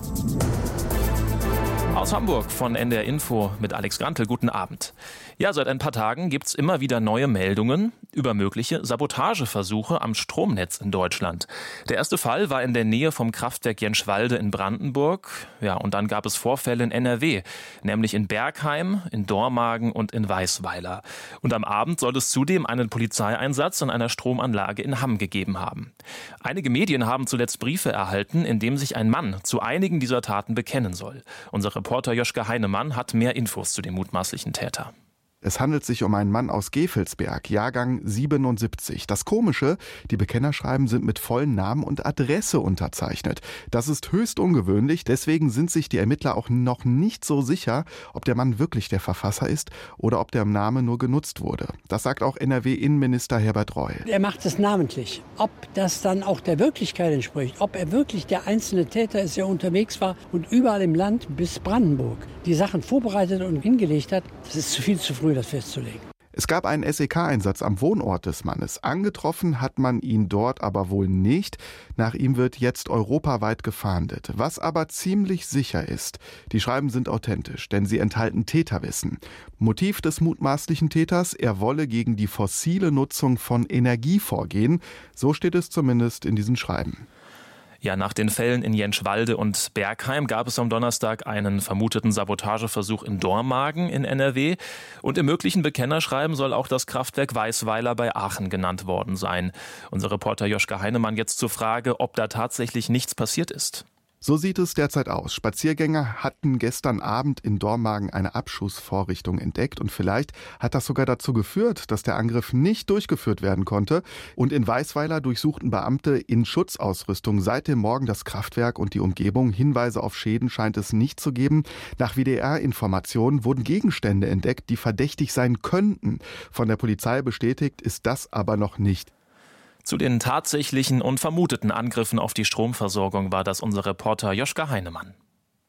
Aus Hamburg von N D R Info mit Alex Grantel. Guten Abend. Ja, seit ein paar Tagen gibt es immer wieder neue Meldungen über mögliche Sabotageversuche am Stromnetz in Deutschland. Der erste Fall war in der Nähe vom Kraftwerk Jenschwalde in Brandenburg. Ja, und dann gab es Vorfälle in N R W, nämlich in Bergheim, in Dormagen und in Weißweiler. Und am Abend soll es zudem einen Polizeieinsatz an einer Stromanlage in Hamm gegeben haben. Einige Medien haben zuletzt Briefe erhalten, in dem sich ein Mann zu einigen dieser Taten bekennen soll. Unser Reporter Joschka Heinemann hat mehr Infos zu dem mutmaßlichen Täter. Es handelt sich um einen Mann aus Gevelsberg, Jahrgang siebenundsiebzig. Das Komische, die Bekennerschreiben sind mit vollen Namen und Adresse unterzeichnet. Das ist höchst ungewöhnlich, deswegen sind sich die Ermittler auch noch nicht so sicher, ob der Mann wirklich der Verfasser ist oder ob der Name nur genutzt wurde. Das sagt auch N R W-Innenminister Herbert Reul. Er macht es namentlich. Ob das dann auch der Wirklichkeit entspricht, ob er wirklich der einzelne Täter ist, der unterwegs war und überall im Land bis Brandenburg die Sachen vorbereitet und hingelegt hat, das ist zu viel zu früh, das festzulegen. Es gab einen S E K-Einsatz am Wohnort des Mannes. Angetroffen hat man ihn dort aber wohl nicht. Nach ihm wird jetzt europaweit gefahndet. Was aber ziemlich sicher ist, die Schreiben sind authentisch, denn sie enthalten Täterwissen. Motiv des mutmaßlichen Täters, er wolle gegen die fossile Nutzung von Energie vorgehen. So steht es zumindest in diesen Schreiben. Ja, nach den Fällen in Jenschwalde und Bergheim gab es am Donnerstag einen vermuteten Sabotageversuch in Dormagen in N R W. Und im möglichen Bekennerschreiben soll auch das Kraftwerk Weißweiler bei Aachen genannt worden sein. Unser Reporter Joschka Heinemann jetzt zur Frage, ob da tatsächlich nichts passiert ist. So sieht es derzeit aus. Spaziergänger hatten gestern Abend in Dormagen eine Abschussvorrichtung entdeckt und vielleicht hat das sogar dazu geführt, dass der Angriff nicht durchgeführt werden konnte. Und in Weißweiler durchsuchten Beamte in Schutzausrüstung seit dem Morgen das Kraftwerk und die Umgebung. Hinweise auf Schäden scheint es nicht zu geben. Nach W D R-Informationen wurden Gegenstände entdeckt, die verdächtig sein könnten. Von der Polizei bestätigt ist das aber noch nicht. Zu den tatsächlichen und vermuteten Angriffen auf die Stromversorgung war das unser Reporter Joschka Heinemann.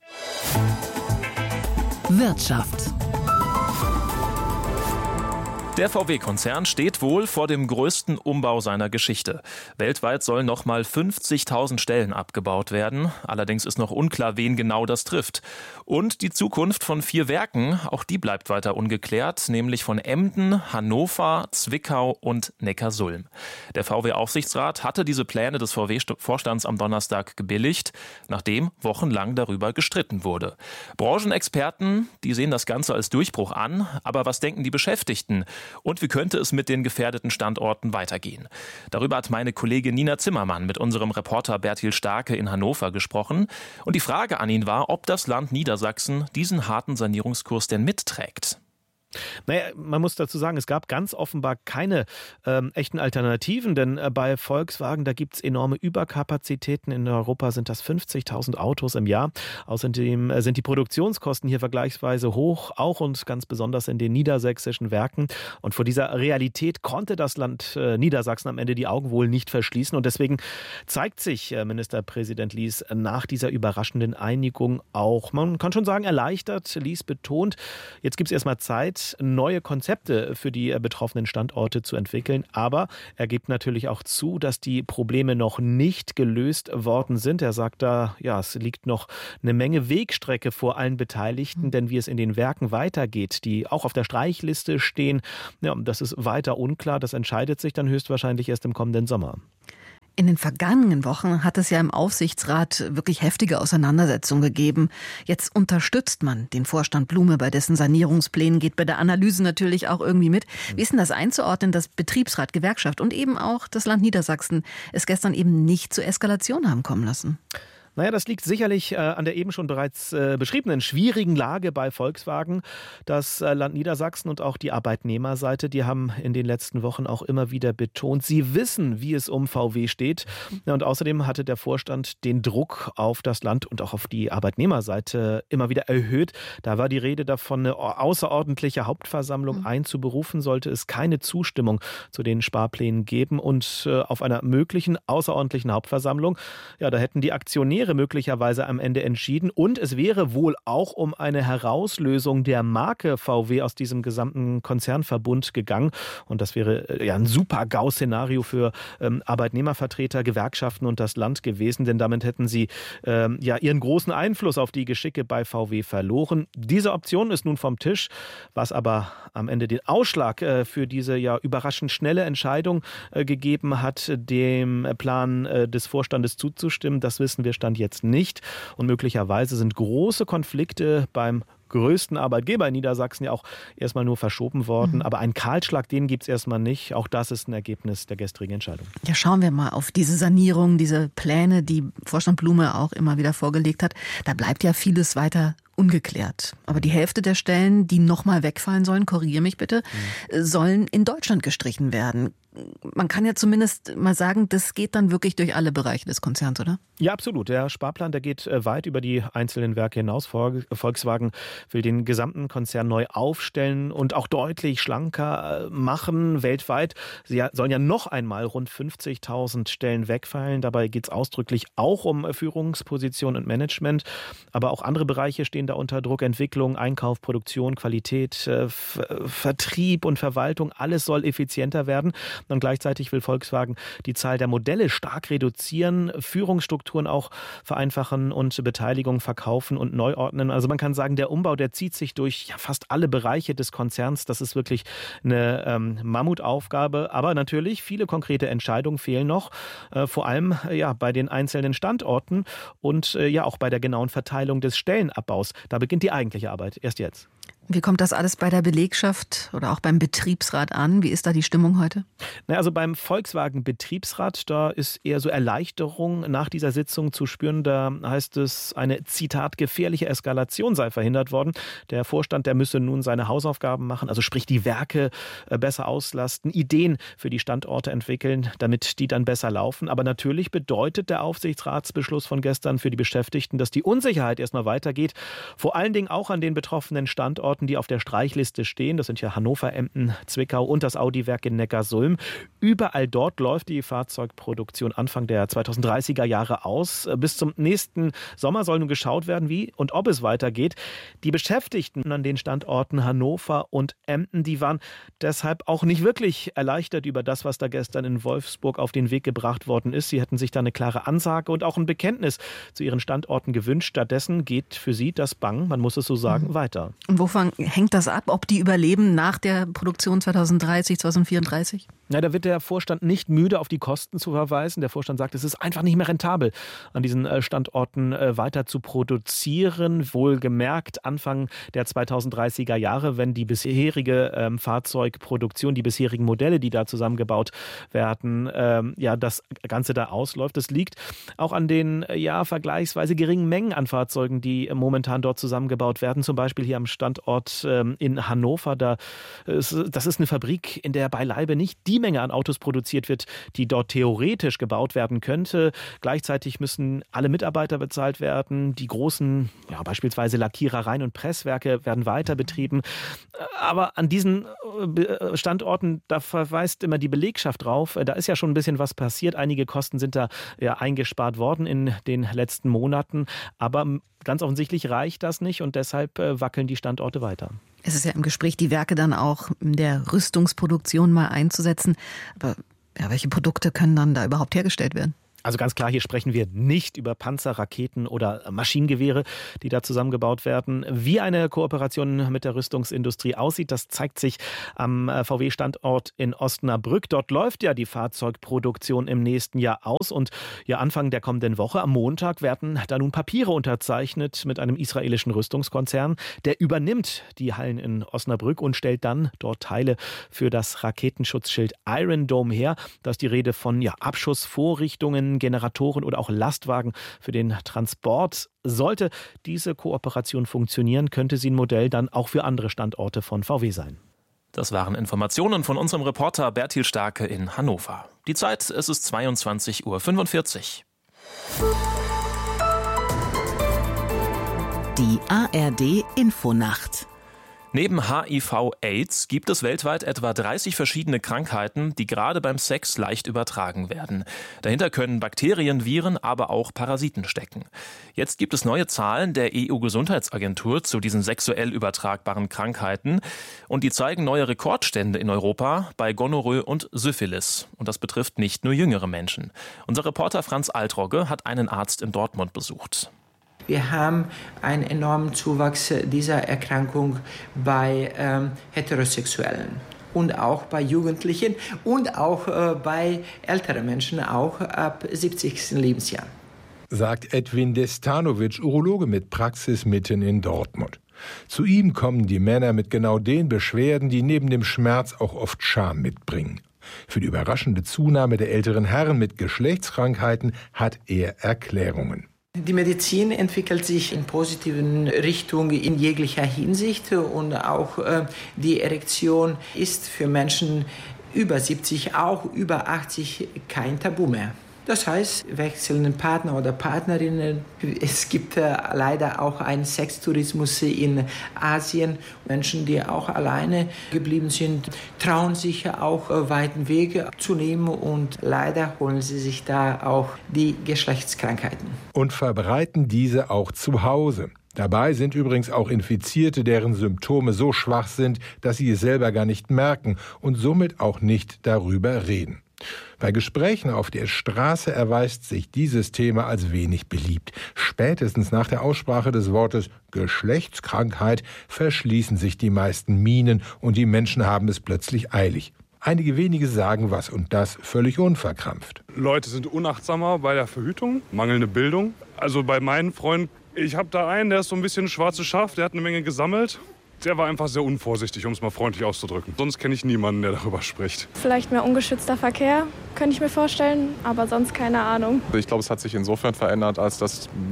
Wirtschaft. Der V W-Konzern steht wohl vor dem größten Umbau seiner Geschichte. Weltweit sollen noch mal fünfzigtausend Stellen abgebaut werden. Allerdings ist noch unklar, wen genau das trifft. Und die Zukunft von vier Werken, auch die bleibt weiter ungeklärt, nämlich von Emden, Hannover, Zwickau und Neckarsulm. Der V W-Aufsichtsrat hatte diese Pläne des V W-Vorstands am Donnerstag gebilligt, nachdem wochenlang darüber gestritten wurde. Branchenexperten, die sehen das Ganze als Durchbruch an. Aber was denken die Beschäftigten? Und wie könnte es mit den gefährdeten Standorten weitergehen? Darüber hat meine Kollegin Nina Zimmermann mit unserem Reporter Bertil Starke in Hannover gesprochen. Und die Frage an ihn war, ob das Land Niedersachsen diesen harten Sanierungskurs denn mitträgt. Naja, man muss dazu sagen, es gab ganz offenbar keine ähm, echten Alternativen, denn äh, bei Volkswagen, da gibt es enorme Überkapazitäten. In Europa sind das fünfzigtausend Autos im Jahr. Außerdem äh, sind die Produktionskosten hier vergleichsweise hoch, auch und ganz besonders in den niedersächsischen Werken. Und vor dieser Realität konnte das Land äh, Niedersachsen am Ende die Augen wohl nicht verschließen. Und deswegen zeigt sich äh, Ministerpräsident Lies nach dieser überraschenden Einigung auch, man kann schon sagen, erleichtert. Lies betont, jetzt gibt es erstmal Zeit, neue Konzepte für die betroffenen Standorte zu entwickeln. Aber er gibt natürlich auch zu, dass die Probleme noch nicht gelöst worden sind. Er sagt da, ja, es liegt noch eine Menge Wegstrecke vor allen Beteiligten, denn wie es in den Werken weitergeht, die auch auf der Streichliste stehen, ja, das ist weiter unklar. Das entscheidet sich dann höchstwahrscheinlich erst im kommenden Sommer. In den vergangenen Wochen hat es ja im Aufsichtsrat wirklich heftige Auseinandersetzungen gegeben. Jetzt unterstützt man den Vorstand Blume bei dessen Sanierungsplänen, geht bei der Analyse natürlich auch irgendwie mit. Wie ist denn das einzuordnen, dass Betriebsrat, Gewerkschaft und eben auch das Land Niedersachsen es gestern eben nicht zur Eskalation haben kommen lassen? Naja, das liegt sicherlich äh, an der eben schon bereits äh, beschriebenen schwierigen Lage bei Volkswagen. Das äh, Land Niedersachsen und auch die Arbeitnehmerseite, die haben in den letzten Wochen auch immer wieder betont, sie wissen, wie es um V W steht. Ja, und außerdem hatte der Vorstand den Druck auf das Land und auch auf die Arbeitnehmerseite immer wieder erhöht. Da war die Rede davon, eine außerordentliche Hauptversammlung mhm. einzuberufen, sollte es keine Zustimmung zu den Sparplänen geben. Und äh, auf einer möglichen außerordentlichen Hauptversammlung, ja, da hätten die Aktionäre möglicherweise am Ende entschieden und es wäre wohl auch um eine Herauslösung der Marke V W aus diesem gesamten Konzernverbund gegangen und das wäre ja ein Super-GAU-Szenario für ähm, Arbeitnehmervertreter, Gewerkschaften und das Land gewesen, denn damit hätten sie ähm, ja ihren großen Einfluss auf die Geschicke bei V W verloren. Diese Option ist nun vom Tisch, was aber am Ende den Ausschlag äh, für diese ja überraschend schnelle Entscheidung äh, gegeben hat, dem Plan äh, des Vorstandes zuzustimmen, das wissen wir Stand jetzt nicht. Und möglicherweise sind große Konflikte beim größten Arbeitgeber in Niedersachsen ja auch erstmal nur verschoben worden. Mhm. Aber einen Kahlschlag, den gibt es erstmal nicht. Auch das ist ein Ergebnis der gestrigen Entscheidung. Ja, schauen wir mal auf diese Sanierung, diese Pläne, die Vorstand Blume auch immer wieder vorgelegt hat. Da bleibt ja vieles weiter ungeklärt. Aber die Hälfte der Stellen, die nochmal wegfallen sollen, korrigiere mich bitte, mhm. sollen in Deutschland gestrichen werden. Man kann ja zumindest mal sagen, das geht dann wirklich durch alle Bereiche des Konzerns, oder? Ja, absolut. Der Sparplan, der geht weit über die einzelnen Werke hinaus. Volkswagen will den gesamten Konzern neu aufstellen und auch deutlich schlanker machen weltweit. Sie sollen ja noch einmal rund fünfzigtausend Stellen wegfallen. Dabei geht es ausdrücklich auch um Führungsposition und Management. Aber auch andere Bereiche stehen da unter Druck. Entwicklung, Einkauf, Produktion, Qualität, Vertrieb und Verwaltung. Alles soll effizienter werden. Und gleichzeitig will Volkswagen die Zahl der Modelle stark reduzieren, Führungsstrukturen auch vereinfachen und Beteiligung verkaufen und neu ordnen. Also man kann sagen, der Umbau, der zieht sich durch ja, fast alle Bereiche des Konzerns. Das ist wirklich eine ähm, Mammutaufgabe. Aber natürlich, viele konkrete Entscheidungen fehlen noch. Äh, vor allem ja, bei den einzelnen Standorten und äh, ja auch bei der genauen Verteilung des Stellenabbaus. Da beginnt die eigentliche Arbeit. Erst jetzt. Wie kommt das alles bei der Belegschaft oder auch beim Betriebsrat an? Wie ist da die Stimmung heute? Na, also beim Volkswagen-Betriebsrat, da ist eher so Erleichterung nach dieser Sitzung zu spüren. Da heißt es, eine, Zitat, gefährliche Eskalation sei verhindert worden. Der Vorstand, der müsse nun seine Hausaufgaben machen, also sprich die Werke besser auslasten, Ideen für die Standorte entwickeln, damit die dann besser laufen. Aber natürlich bedeutet der Aufsichtsratsbeschluss von gestern für die Beschäftigten, dass die Unsicherheit erstmal weitergeht. Vor allen Dingen auch an den betroffenen Standorten. Standorten, die auf der Streichliste stehen. Das sind ja Hannover, Emden, Zwickau und das Audi-Werk in Neckarsulm. Überall dort läuft die Fahrzeugproduktion Anfang der zweitausenddreißiger Jahre aus. Bis zum nächsten Sommer soll nun geschaut werden, wie und ob es weitergeht. Die Beschäftigten an den Standorten Hannover und Emden, die waren deshalb auch nicht wirklich erleichtert über das, was da gestern in Wolfsburg auf den Weg gebracht worden ist. Sie hätten sich da eine klare Ansage und auch ein Bekenntnis zu ihren Standorten gewünscht. Stattdessen geht für sie das Bangen, man muss es so sagen, mhm. weiter. Und wovon hängt das ab, ob die überleben nach der Produktion zweitausenddreißig, zweitausendvierunddreißig? Na, da wird der Vorstand nicht müde, auf die Kosten zu verweisen. Der Vorstand sagt, es ist einfach nicht mehr rentabel, an diesen Standorten weiter zu produzieren. Wohlgemerkt Anfang der zweitausenddreißiger Jahre, wenn die bisherige ähm, Fahrzeugproduktion, die bisherigen Modelle, die da zusammengebaut werden, ähm, ja, das Ganze da ausläuft. Das liegt auch an den ja vergleichsweise geringen Mengen an Fahrzeugen, die momentan dort zusammengebaut werden. Zum Beispiel hier am Standort ähm, in Hannover. Da ist, das ist eine Fabrik, in der beileibe nicht die Menge an Autos produziert wird, die dort theoretisch gebaut werden könnte. Gleichzeitig müssen alle Mitarbeiter bezahlt werden. Die großen, ja, beispielsweise Lackierereien und Presswerke werden weiter betrieben. Aber an diesen Standorten, da verweist immer die Belegschaft drauf, da ist ja schon ein bisschen was passiert. Einige Kosten sind da ja eingespart worden in den letzten Monaten. Aber ganz offensichtlich reicht das nicht und deshalb wackeln die Standorte weiter. Es ist ja im Gespräch, die Werke dann auch in der Rüstungsproduktion mal einzusetzen. Aber ja, welche Produkte können dann da überhaupt hergestellt werden? Also ganz klar, hier sprechen wir nicht über Panzer, Raketen oder Maschinengewehre, die da zusammengebaut werden. Wie eine Kooperation mit der Rüstungsindustrie aussieht, das zeigt sich am V W-Standort in Osnabrück. Dort läuft ja die Fahrzeugproduktion im nächsten Jahr aus und ja Anfang der kommenden Woche, am Montag, werden da nun Papiere unterzeichnet mit einem israelischen Rüstungskonzern. Der übernimmt die Hallen in Osnabrück und stellt dann dort Teile für das Raketenschutzschild Iron Dome her. Da ist die Rede von ja, Abschussvorrichtungen, Generatoren oder auch Lastwagen für den Transport. Sollte diese Kooperation funktionieren, könnte sie ein Modell dann auch für andere Standorte von V W sein. Das waren Informationen von unserem Reporter Bertil Starke in Hannover. Die Zeit, es ist zweiundzwanzig Uhr fünfundvierzig. Die A R D Infonacht. Neben H I V Aids gibt es weltweit etwa dreißig verschiedene Krankheiten, die gerade beim Sex leicht übertragen werden. Dahinter können Bakterien, Viren, aber auch Parasiten stecken. Jetzt gibt es neue Zahlen der E U-Gesundheitsagentur zu diesen sexuell übertragbaren Krankheiten. Und die zeigen neue Rekordstände in Europa bei Gonorrhoe und Syphilis. Und das betrifft nicht nur jüngere Menschen. Unser Reporter Franz Altrogge hat einen Arzt in Dortmund besucht. Wir haben einen enormen Zuwachs dieser Erkrankung bei ähm, Heterosexuellen und auch bei Jugendlichen und auch äh, bei älteren Menschen, auch ab siebzigsten Lebensjahr. Sagt Edwin Destanovic, Urologe mit Praxis mitten in Dortmund. Zu ihm kommen die Männer mit genau den Beschwerden, die neben dem Schmerz auch oft Scham mitbringen. Für die überraschende Zunahme der älteren Herren mit Geschlechtskrankheiten hat er Erklärungen. Die Medizin entwickelt sich in positiven Richtungen in jeglicher Hinsicht und auch äh, die Erektion ist für Menschen über siebzig, auch über achtzig kein Tabu mehr. Das heißt, wechselnden Partner oder Partnerinnen. Es gibt äh, leider auch einen Sextourismus in Asien. Menschen, die auch alleine geblieben sind, trauen sich auch äh, weiten Wege zu nehmen und leider holen sie sich da auch die Geschlechtskrankheiten. Und verbreiten diese auch zu Hause. Dabei sind übrigens auch Infizierte, deren Symptome so schwach sind, dass sie es selber gar nicht merken und somit auch nicht darüber reden. Bei Gesprächen auf der Straße erweist sich dieses Thema als wenig beliebt. Spätestens nach der Aussprache des Wortes Geschlechtskrankheit verschließen sich die meisten Mienen und die Menschen haben es plötzlich eilig. Einige wenige sagen was und das völlig unverkrampft. Leute sind unachtsamer bei der Verhütung, mangelnde Bildung. Also bei meinen Freunden, ich habe da einen, der ist so ein bisschen schwarzes Schaf, der hat eine Menge gesammelt. Der war einfach sehr unvorsichtig, um es mal freundlich auszudrücken. Sonst kenne ich niemanden, der darüber spricht. Vielleicht mehr ungeschützter Verkehr, könnte ich mir vorstellen, aber sonst keine Ahnung. Ich glaube, es hat sich insofern verändert, als dass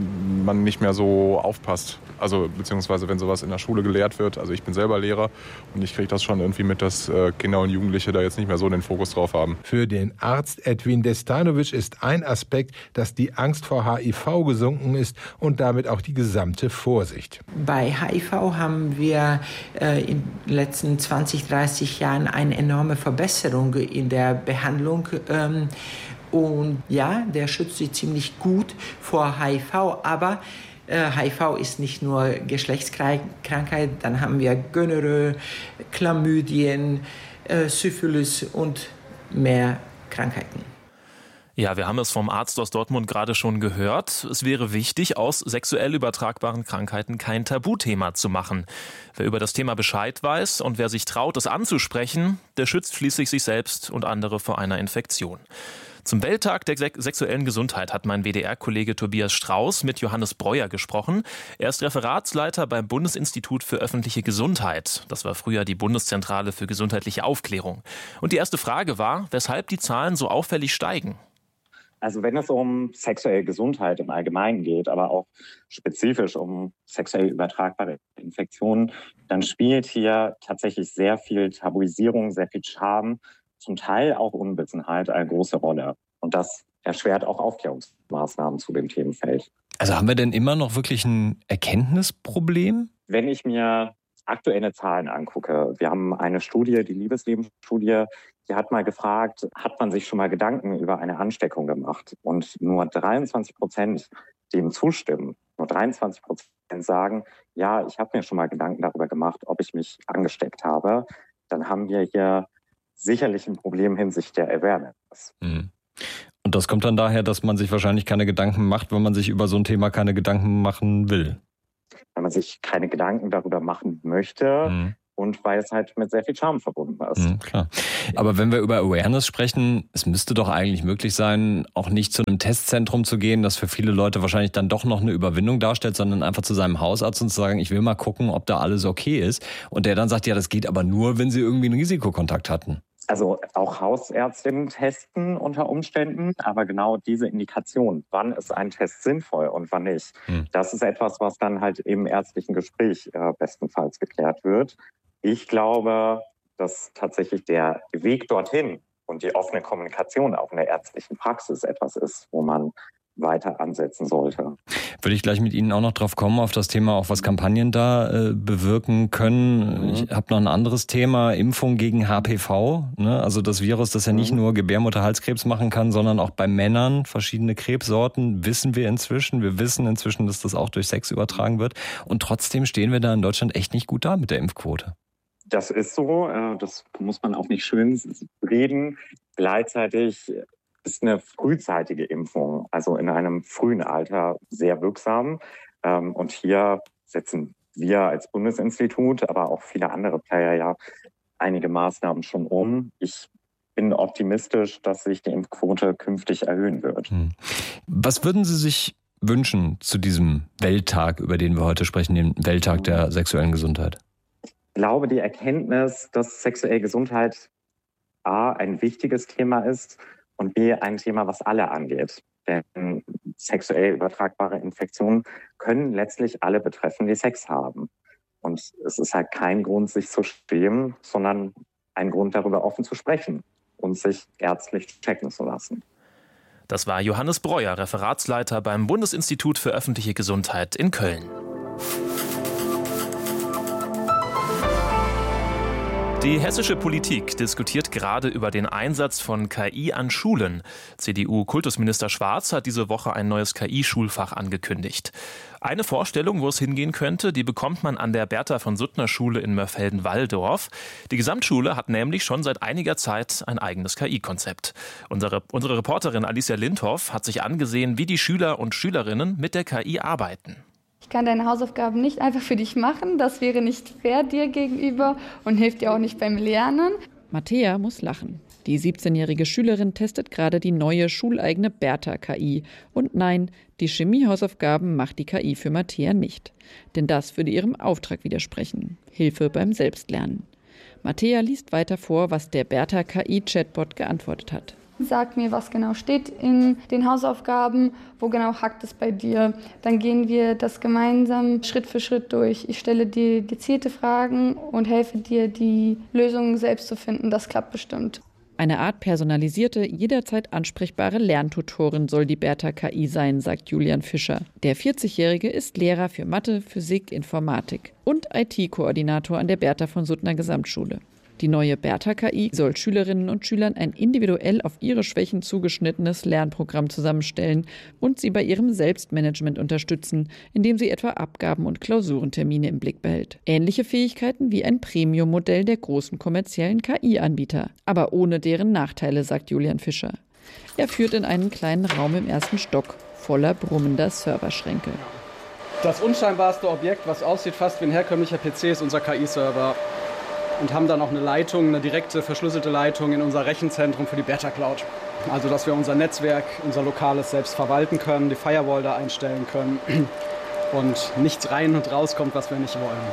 man nicht mehr so aufpasst. Also beziehungsweise wenn sowas in der Schule gelehrt wird. Also ich bin selber Lehrer und ich kriege das schon irgendwie mit, dass Kinder und Jugendliche da jetzt nicht mehr so den Fokus drauf haben. Für den Arzt Edwin Destanovic ist ein Aspekt, dass die Angst vor H I V gesunken ist und damit auch die gesamte Vorsicht. Bei H I V haben wir äh, in den letzten zwanzig, dreißig Jahren eine enorme Verbesserung in der Behandlung. Ähm, und ja, der schützt sie ziemlich gut vor H I V, aber H I V ist nicht nur Geschlechtskrankheit, dann haben wir Gonorrhoe, Chlamydien, äh, Syphilis und mehr Krankheiten. Ja, wir haben es vom Arzt aus Dortmund gerade schon gehört. Es wäre wichtig, aus sexuell übertragbaren Krankheiten kein Tabuthema zu machen. Wer über das Thema Bescheid weiß und wer sich traut, es anzusprechen, der schützt schließlich sich selbst und andere vor einer Infektion. Zum Welttag der sexuellen Gesundheit hat mein W D R-Kollege Tobias Strauß mit Johannes Breuer gesprochen. Er ist Referatsleiter beim Bundesinstitut für öffentliche Gesundheit. Das war früher die Bundeszentrale für gesundheitliche Aufklärung. Und die erste Frage war, weshalb die Zahlen so auffällig steigen. Also wenn es um sexuelle Gesundheit im Allgemeinen geht, aber auch spezifisch um sexuell übertragbare Infektionen, dann spielt hier tatsächlich sehr viel Tabuisierung, sehr viel Scham, zum Teil auch Unwissenheit eine große Rolle. Und das erschwert auch Aufklärungsmaßnahmen zu dem Themenfeld. Also haben wir denn immer noch wirklich ein Erkenntnisproblem? Wenn ich mir aktuelle Zahlen angucke, wir haben eine Studie, die Liebesleben-Studie, die hat mal gefragt, hat man sich schon mal Gedanken über eine Ansteckung gemacht? Und nur dreiundzwanzig Prozent dem zustimmen. Nur dreiundzwanzig Prozent sagen, ja, ich habe mir schon mal Gedanken darüber gemacht, ob ich mich angesteckt habe. Dann haben wir hier sicherlich ein Problem hinsichtlich der Awareness. Mhm. Und das kommt dann daher, dass man sich wahrscheinlich keine Gedanken macht, wenn man sich über so ein Thema keine Gedanken machen will. Wenn man sich keine Gedanken darüber machen möchte mhm. und weil es halt mit sehr viel Charme verbunden ist. Mhm, klar. Aber wenn wir über Awareness sprechen, es müsste doch eigentlich möglich sein, auch nicht zu einem Testzentrum zu gehen, das für viele Leute wahrscheinlich dann doch noch eine Überwindung darstellt, sondern einfach zu seinem Hausarzt und zu sagen, ich will mal gucken, ob da alles okay ist. Und der dann sagt, ja, das geht aber nur, wenn Sie irgendwie einen Risikokontakt hatten. Also auch Hausärztinnen testen unter Umständen, aber genau diese Indikation, wann ist ein Test sinnvoll und wann nicht, hm. das ist etwas, was dann halt im ärztlichen Gespräch äh, bestenfalls geklärt wird. Ich glaube, dass tatsächlich der Weg dorthin und die offene Kommunikation auch in der ärztlichen Praxis etwas ist, wo man weiter ansetzen sollte. Würde ich gleich mit Ihnen auch noch drauf kommen, auf das Thema, auch was Kampagnen da äh, bewirken können. Mhm. Ich habe noch ein anderes Thema, Impfung gegen H P V. Ne? Also das Virus, das ja nicht mhm. nur Gebärmutterhalskrebs machen kann, sondern auch bei Männern verschiedene Krebssorten, wissen wir inzwischen. Wir wissen inzwischen, dass das auch durch Sex übertragen wird. Und trotzdem stehen wir da in Deutschland echt nicht gut da mit der Impfquote. Das ist so, das muss man auch nicht schön reden. Gleichzeitig ist eine frühzeitige Impfung, also in einem frühen Alter, sehr wirksam. Und hier setzen wir als Bundesinstitut, aber auch viele andere Player ja einige Maßnahmen schon um. Ich bin optimistisch, dass sich die Impfquote künftig erhöhen wird. Was würden Sie sich wünschen zu diesem Welttag, über den wir heute sprechen, dem Welttag der sexuellen Gesundheit? Ich glaube, die Erkenntnis, dass sexuelle Gesundheit A, ein wichtiges Thema ist, und B, ein Thema, was alle angeht. Denn sexuell übertragbare Infektionen können letztlich alle betreffen, die Sex haben. Und es ist halt kein Grund, sich zu schämen, sondern ein Grund, darüber offen zu sprechen und sich ärztlich checken zu lassen. Das war Johannes Breuer, Referatsleiter beim Bundesinstitut für öffentliche Gesundheit in Köln. Die hessische Politik diskutiert gerade über den Einsatz von K I an Schulen. C D U-Kultusminister Schwarz hat diese Woche ein neues K I-Schulfach angekündigt. Eine Vorstellung, wo es hingehen könnte, die bekommt man an der Bertha-von-Suttner-Schule in Mörfelden-Walldorf. Die Gesamtschule hat nämlich schon seit einiger Zeit ein eigenes K I-Konzept. Unsere, unsere Reporterin Alicia Lindhoff hat sich angesehen, wie die Schüler und Schülerinnen mit der K I arbeiten. Ich kann deine Hausaufgaben nicht einfach für dich machen, das wäre nicht fair dir gegenüber und hilft dir auch nicht beim Lernen. Mattea muss lachen. Die siebzehnjährige Schülerin testet gerade die neue schuleigene Bertha-K I. Und nein, die Chemiehausaufgaben macht die K I für Mattea nicht. Denn das würde ihrem Auftrag widersprechen. Hilfe beim Selbstlernen. Mattea liest weiter vor, was der Bertha-K I-Chatbot geantwortet hat. Sag mir, was genau steht in den Hausaufgaben, wo genau hakt es bei dir. Dann gehen wir das gemeinsam Schritt für Schritt durch. Ich stelle dir gezielte Fragen und helfe dir, die Lösungen selbst zu finden. Das klappt bestimmt. Eine Art personalisierte, jederzeit ansprechbare Lerntutorin soll die Bertha K I sein, sagt Julian Fischer. Der vierzigjährige ist Lehrer für Mathe, Physik, Informatik und I T-Koordinator an der Bertha von Suttner Gesamtschule. Die neue Bertha K I soll Schülerinnen und Schülern ein individuell auf ihre Schwächen zugeschnittenes Lernprogramm zusammenstellen und sie bei ihrem Selbstmanagement unterstützen, indem sie etwa Abgaben und Klausurentermine im Blick behält. Ähnliche Fähigkeiten wie ein Premium-Modell der großen kommerziellen K I-Anbieter, aber ohne deren Nachteile, sagt Julian Fischer. Er führt in einen kleinen Raum im ersten Stock, voller brummender Serverschränke. Das unscheinbarste Objekt, was aussieht fast wie ein herkömmlicher P C, ist unser K I-Server. Und haben dann auch eine Leitung, eine direkte verschlüsselte Leitung in unser Rechenzentrum für die Bertha Cloud. Also dass wir unser Netzwerk, unser Lokales selbst verwalten können, die Firewall da einstellen können und nichts rein und rauskommt, was wir nicht wollen.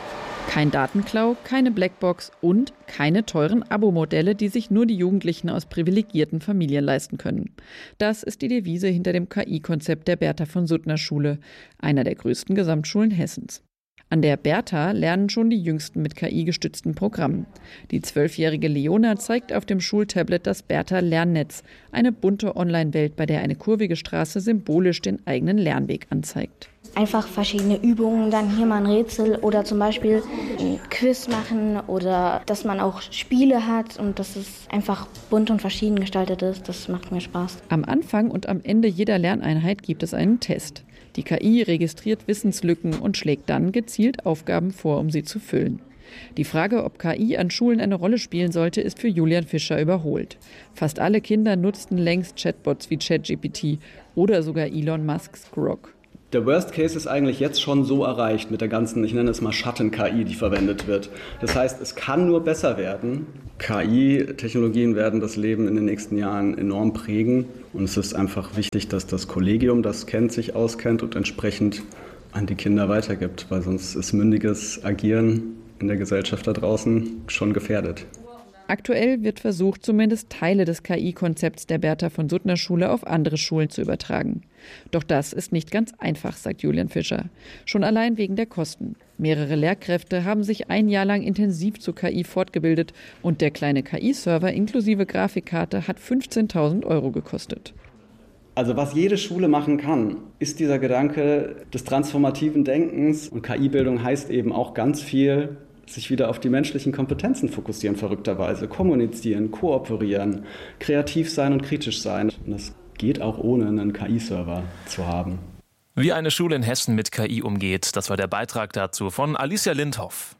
Kein Datenklau, keine Blackbox und keine teuren Abo-Modelle, die sich nur die Jugendlichen aus privilegierten Familien leisten können. Das ist die Devise hinter dem K I-Konzept der Bertha von Suttner Schule, einer der größten Gesamtschulen Hessens. An der Bertha lernen schon die Jüngsten mit K I-gestützten Programmen. Die zwölfjährige Leona zeigt auf dem Schultablet das Bertha Lernnetz, eine bunte Online-Welt, bei der eine kurvige Straße symbolisch den eigenen Lernweg anzeigt. Einfach verschiedene Übungen, dann hier mal ein Rätsel oder zum Beispiel ein Quiz machen oder dass man auch Spiele hat und dass es einfach bunt und verschieden gestaltet ist. Das macht mir Spaß. Am Anfang und am Ende jeder Lerneinheit gibt es einen Test. Die K I registriert Wissenslücken und schlägt dann gezielt Aufgaben vor, um sie zu füllen. Die Frage, ob K I an Schulen eine Rolle spielen sollte, ist für Julian Fischer überholt. Fast alle Kinder nutzten längst Chatbots wie ChatGPT oder sogar Elon Musks Grok. Der Worst Case ist eigentlich jetzt schon so erreicht mit der ganzen, ich nenne es mal Schatten-K I, die verwendet wird. Das heißt, es kann nur besser werden. K I-Technologien werden das Leben in den nächsten Jahren enorm prägen. Und es ist einfach wichtig, dass das Kollegium das kennt, sich auskennt und entsprechend an die Kinder weitergibt. Weil sonst ist mündiges Agieren in der Gesellschaft da draußen schon gefährdet. Aktuell wird versucht, zumindest Teile des K I-Konzepts der Bertha von Suttner Schule auf andere Schulen zu übertragen. Doch das ist nicht ganz einfach, sagt Julian Fischer. Schon allein wegen der Kosten. Mehrere Lehrkräfte haben sich ein Jahr lang intensiv zu K I fortgebildet und der kleine K I-Server inklusive Grafikkarte hat fünfzehntausend Euro gekostet. Also was jede Schule machen kann, ist dieser Gedanke des transformativen Denkens. Und K I-Bildung heißt eben auch ganz viel, sich wieder auf die menschlichen Kompetenzen fokussieren, verrückterweise. Kommunizieren, kooperieren, kreativ sein und kritisch sein. Und das geht auch ohne einen K I-Server zu haben. Wie eine Schule in Hessen mit K I umgeht, das war der Beitrag dazu von Alicia Lindhoff.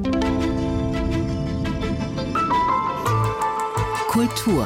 Kultur.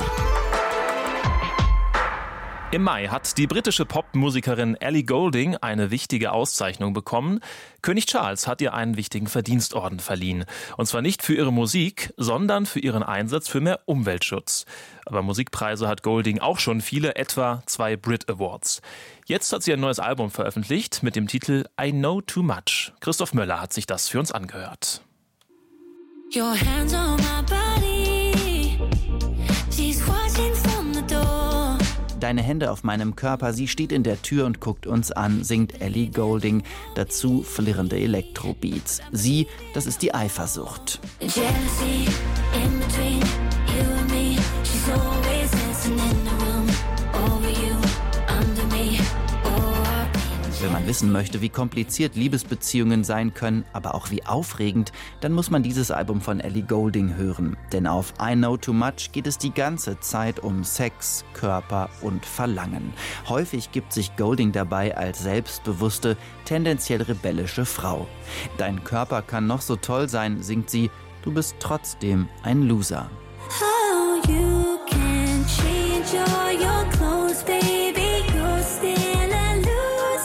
Im Mai hat die britische Popmusikerin Ellie Goulding eine wichtige Auszeichnung bekommen. König Charles hat ihr einen wichtigen Verdienstorden verliehen. Und zwar nicht für ihre Musik, sondern für ihren Einsatz für mehr Umweltschutz. Aber Musikpreise hat Goulding auch schon viele, etwa zwei Brit Awards. Jetzt hat sie ein neues Album veröffentlicht mit dem Titel I Know Too Much. Christoph Möller hat sich das für uns angehört. Your hands on my body. She's watching from the door. Deine Hände auf meinem Körper, sie steht in der Tür und guckt uns an, singt Ellie Goulding, dazu flirrende Elektrobeats. Sie, das ist die Eifersucht. Wenn man wissen möchte, wie kompliziert Liebesbeziehungen sein können, aber auch wie aufregend, dann muss man dieses Album von Ellie Goulding hören. Denn auf I Know Too Much geht es die ganze Zeit um Sex, Körper und Verlangen. Häufig gibt sich Goulding dabei als selbstbewusste, tendenziell rebellische Frau. Dein Körper kann noch so toll sein, singt sie, du bist trotzdem ein Loser. Oh, you can change all your clothes, baby, you're still a loser.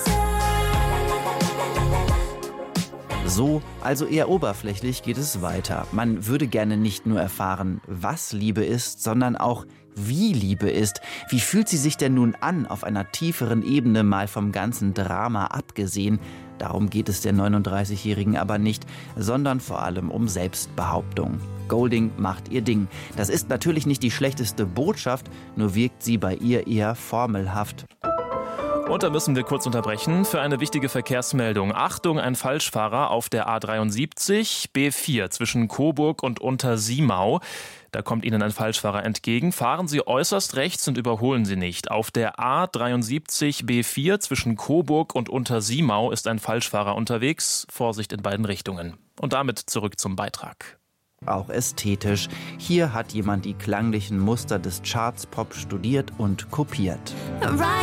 So, also eher oberflächlich, geht es weiter. Man würde gerne nicht nur erfahren, was Liebe ist, sondern auch, wie Liebe ist. Wie fühlt sie sich denn nun an, auf einer tieferen Ebene, mal vom ganzen Drama abgesehen? Darum geht es der neununddreißigjährigen aber nicht, sondern vor allem um Selbstbehauptung. Golding macht ihr Ding. Das ist natürlich nicht die schlechteste Botschaft, nur wirkt sie bei ihr eher formelhaft. Und da müssen wir kurz unterbrechen für eine wichtige Verkehrsmeldung. Achtung, ein Falschfahrer auf der A dreiundsiebzig B vier zwischen Coburg und Untersiemau. Da kommt Ihnen ein Falschfahrer entgegen. Fahren Sie äußerst rechts und überholen Sie nicht. Auf der A dreiundsiebzig B vier zwischen Coburg und Untersiemau ist ein Falschfahrer unterwegs. Vorsicht in beiden Richtungen. Und damit zurück zum Beitrag. Auch ästhetisch. Hier hat jemand die klanglichen Muster des Charts Pop studiert und kopiert.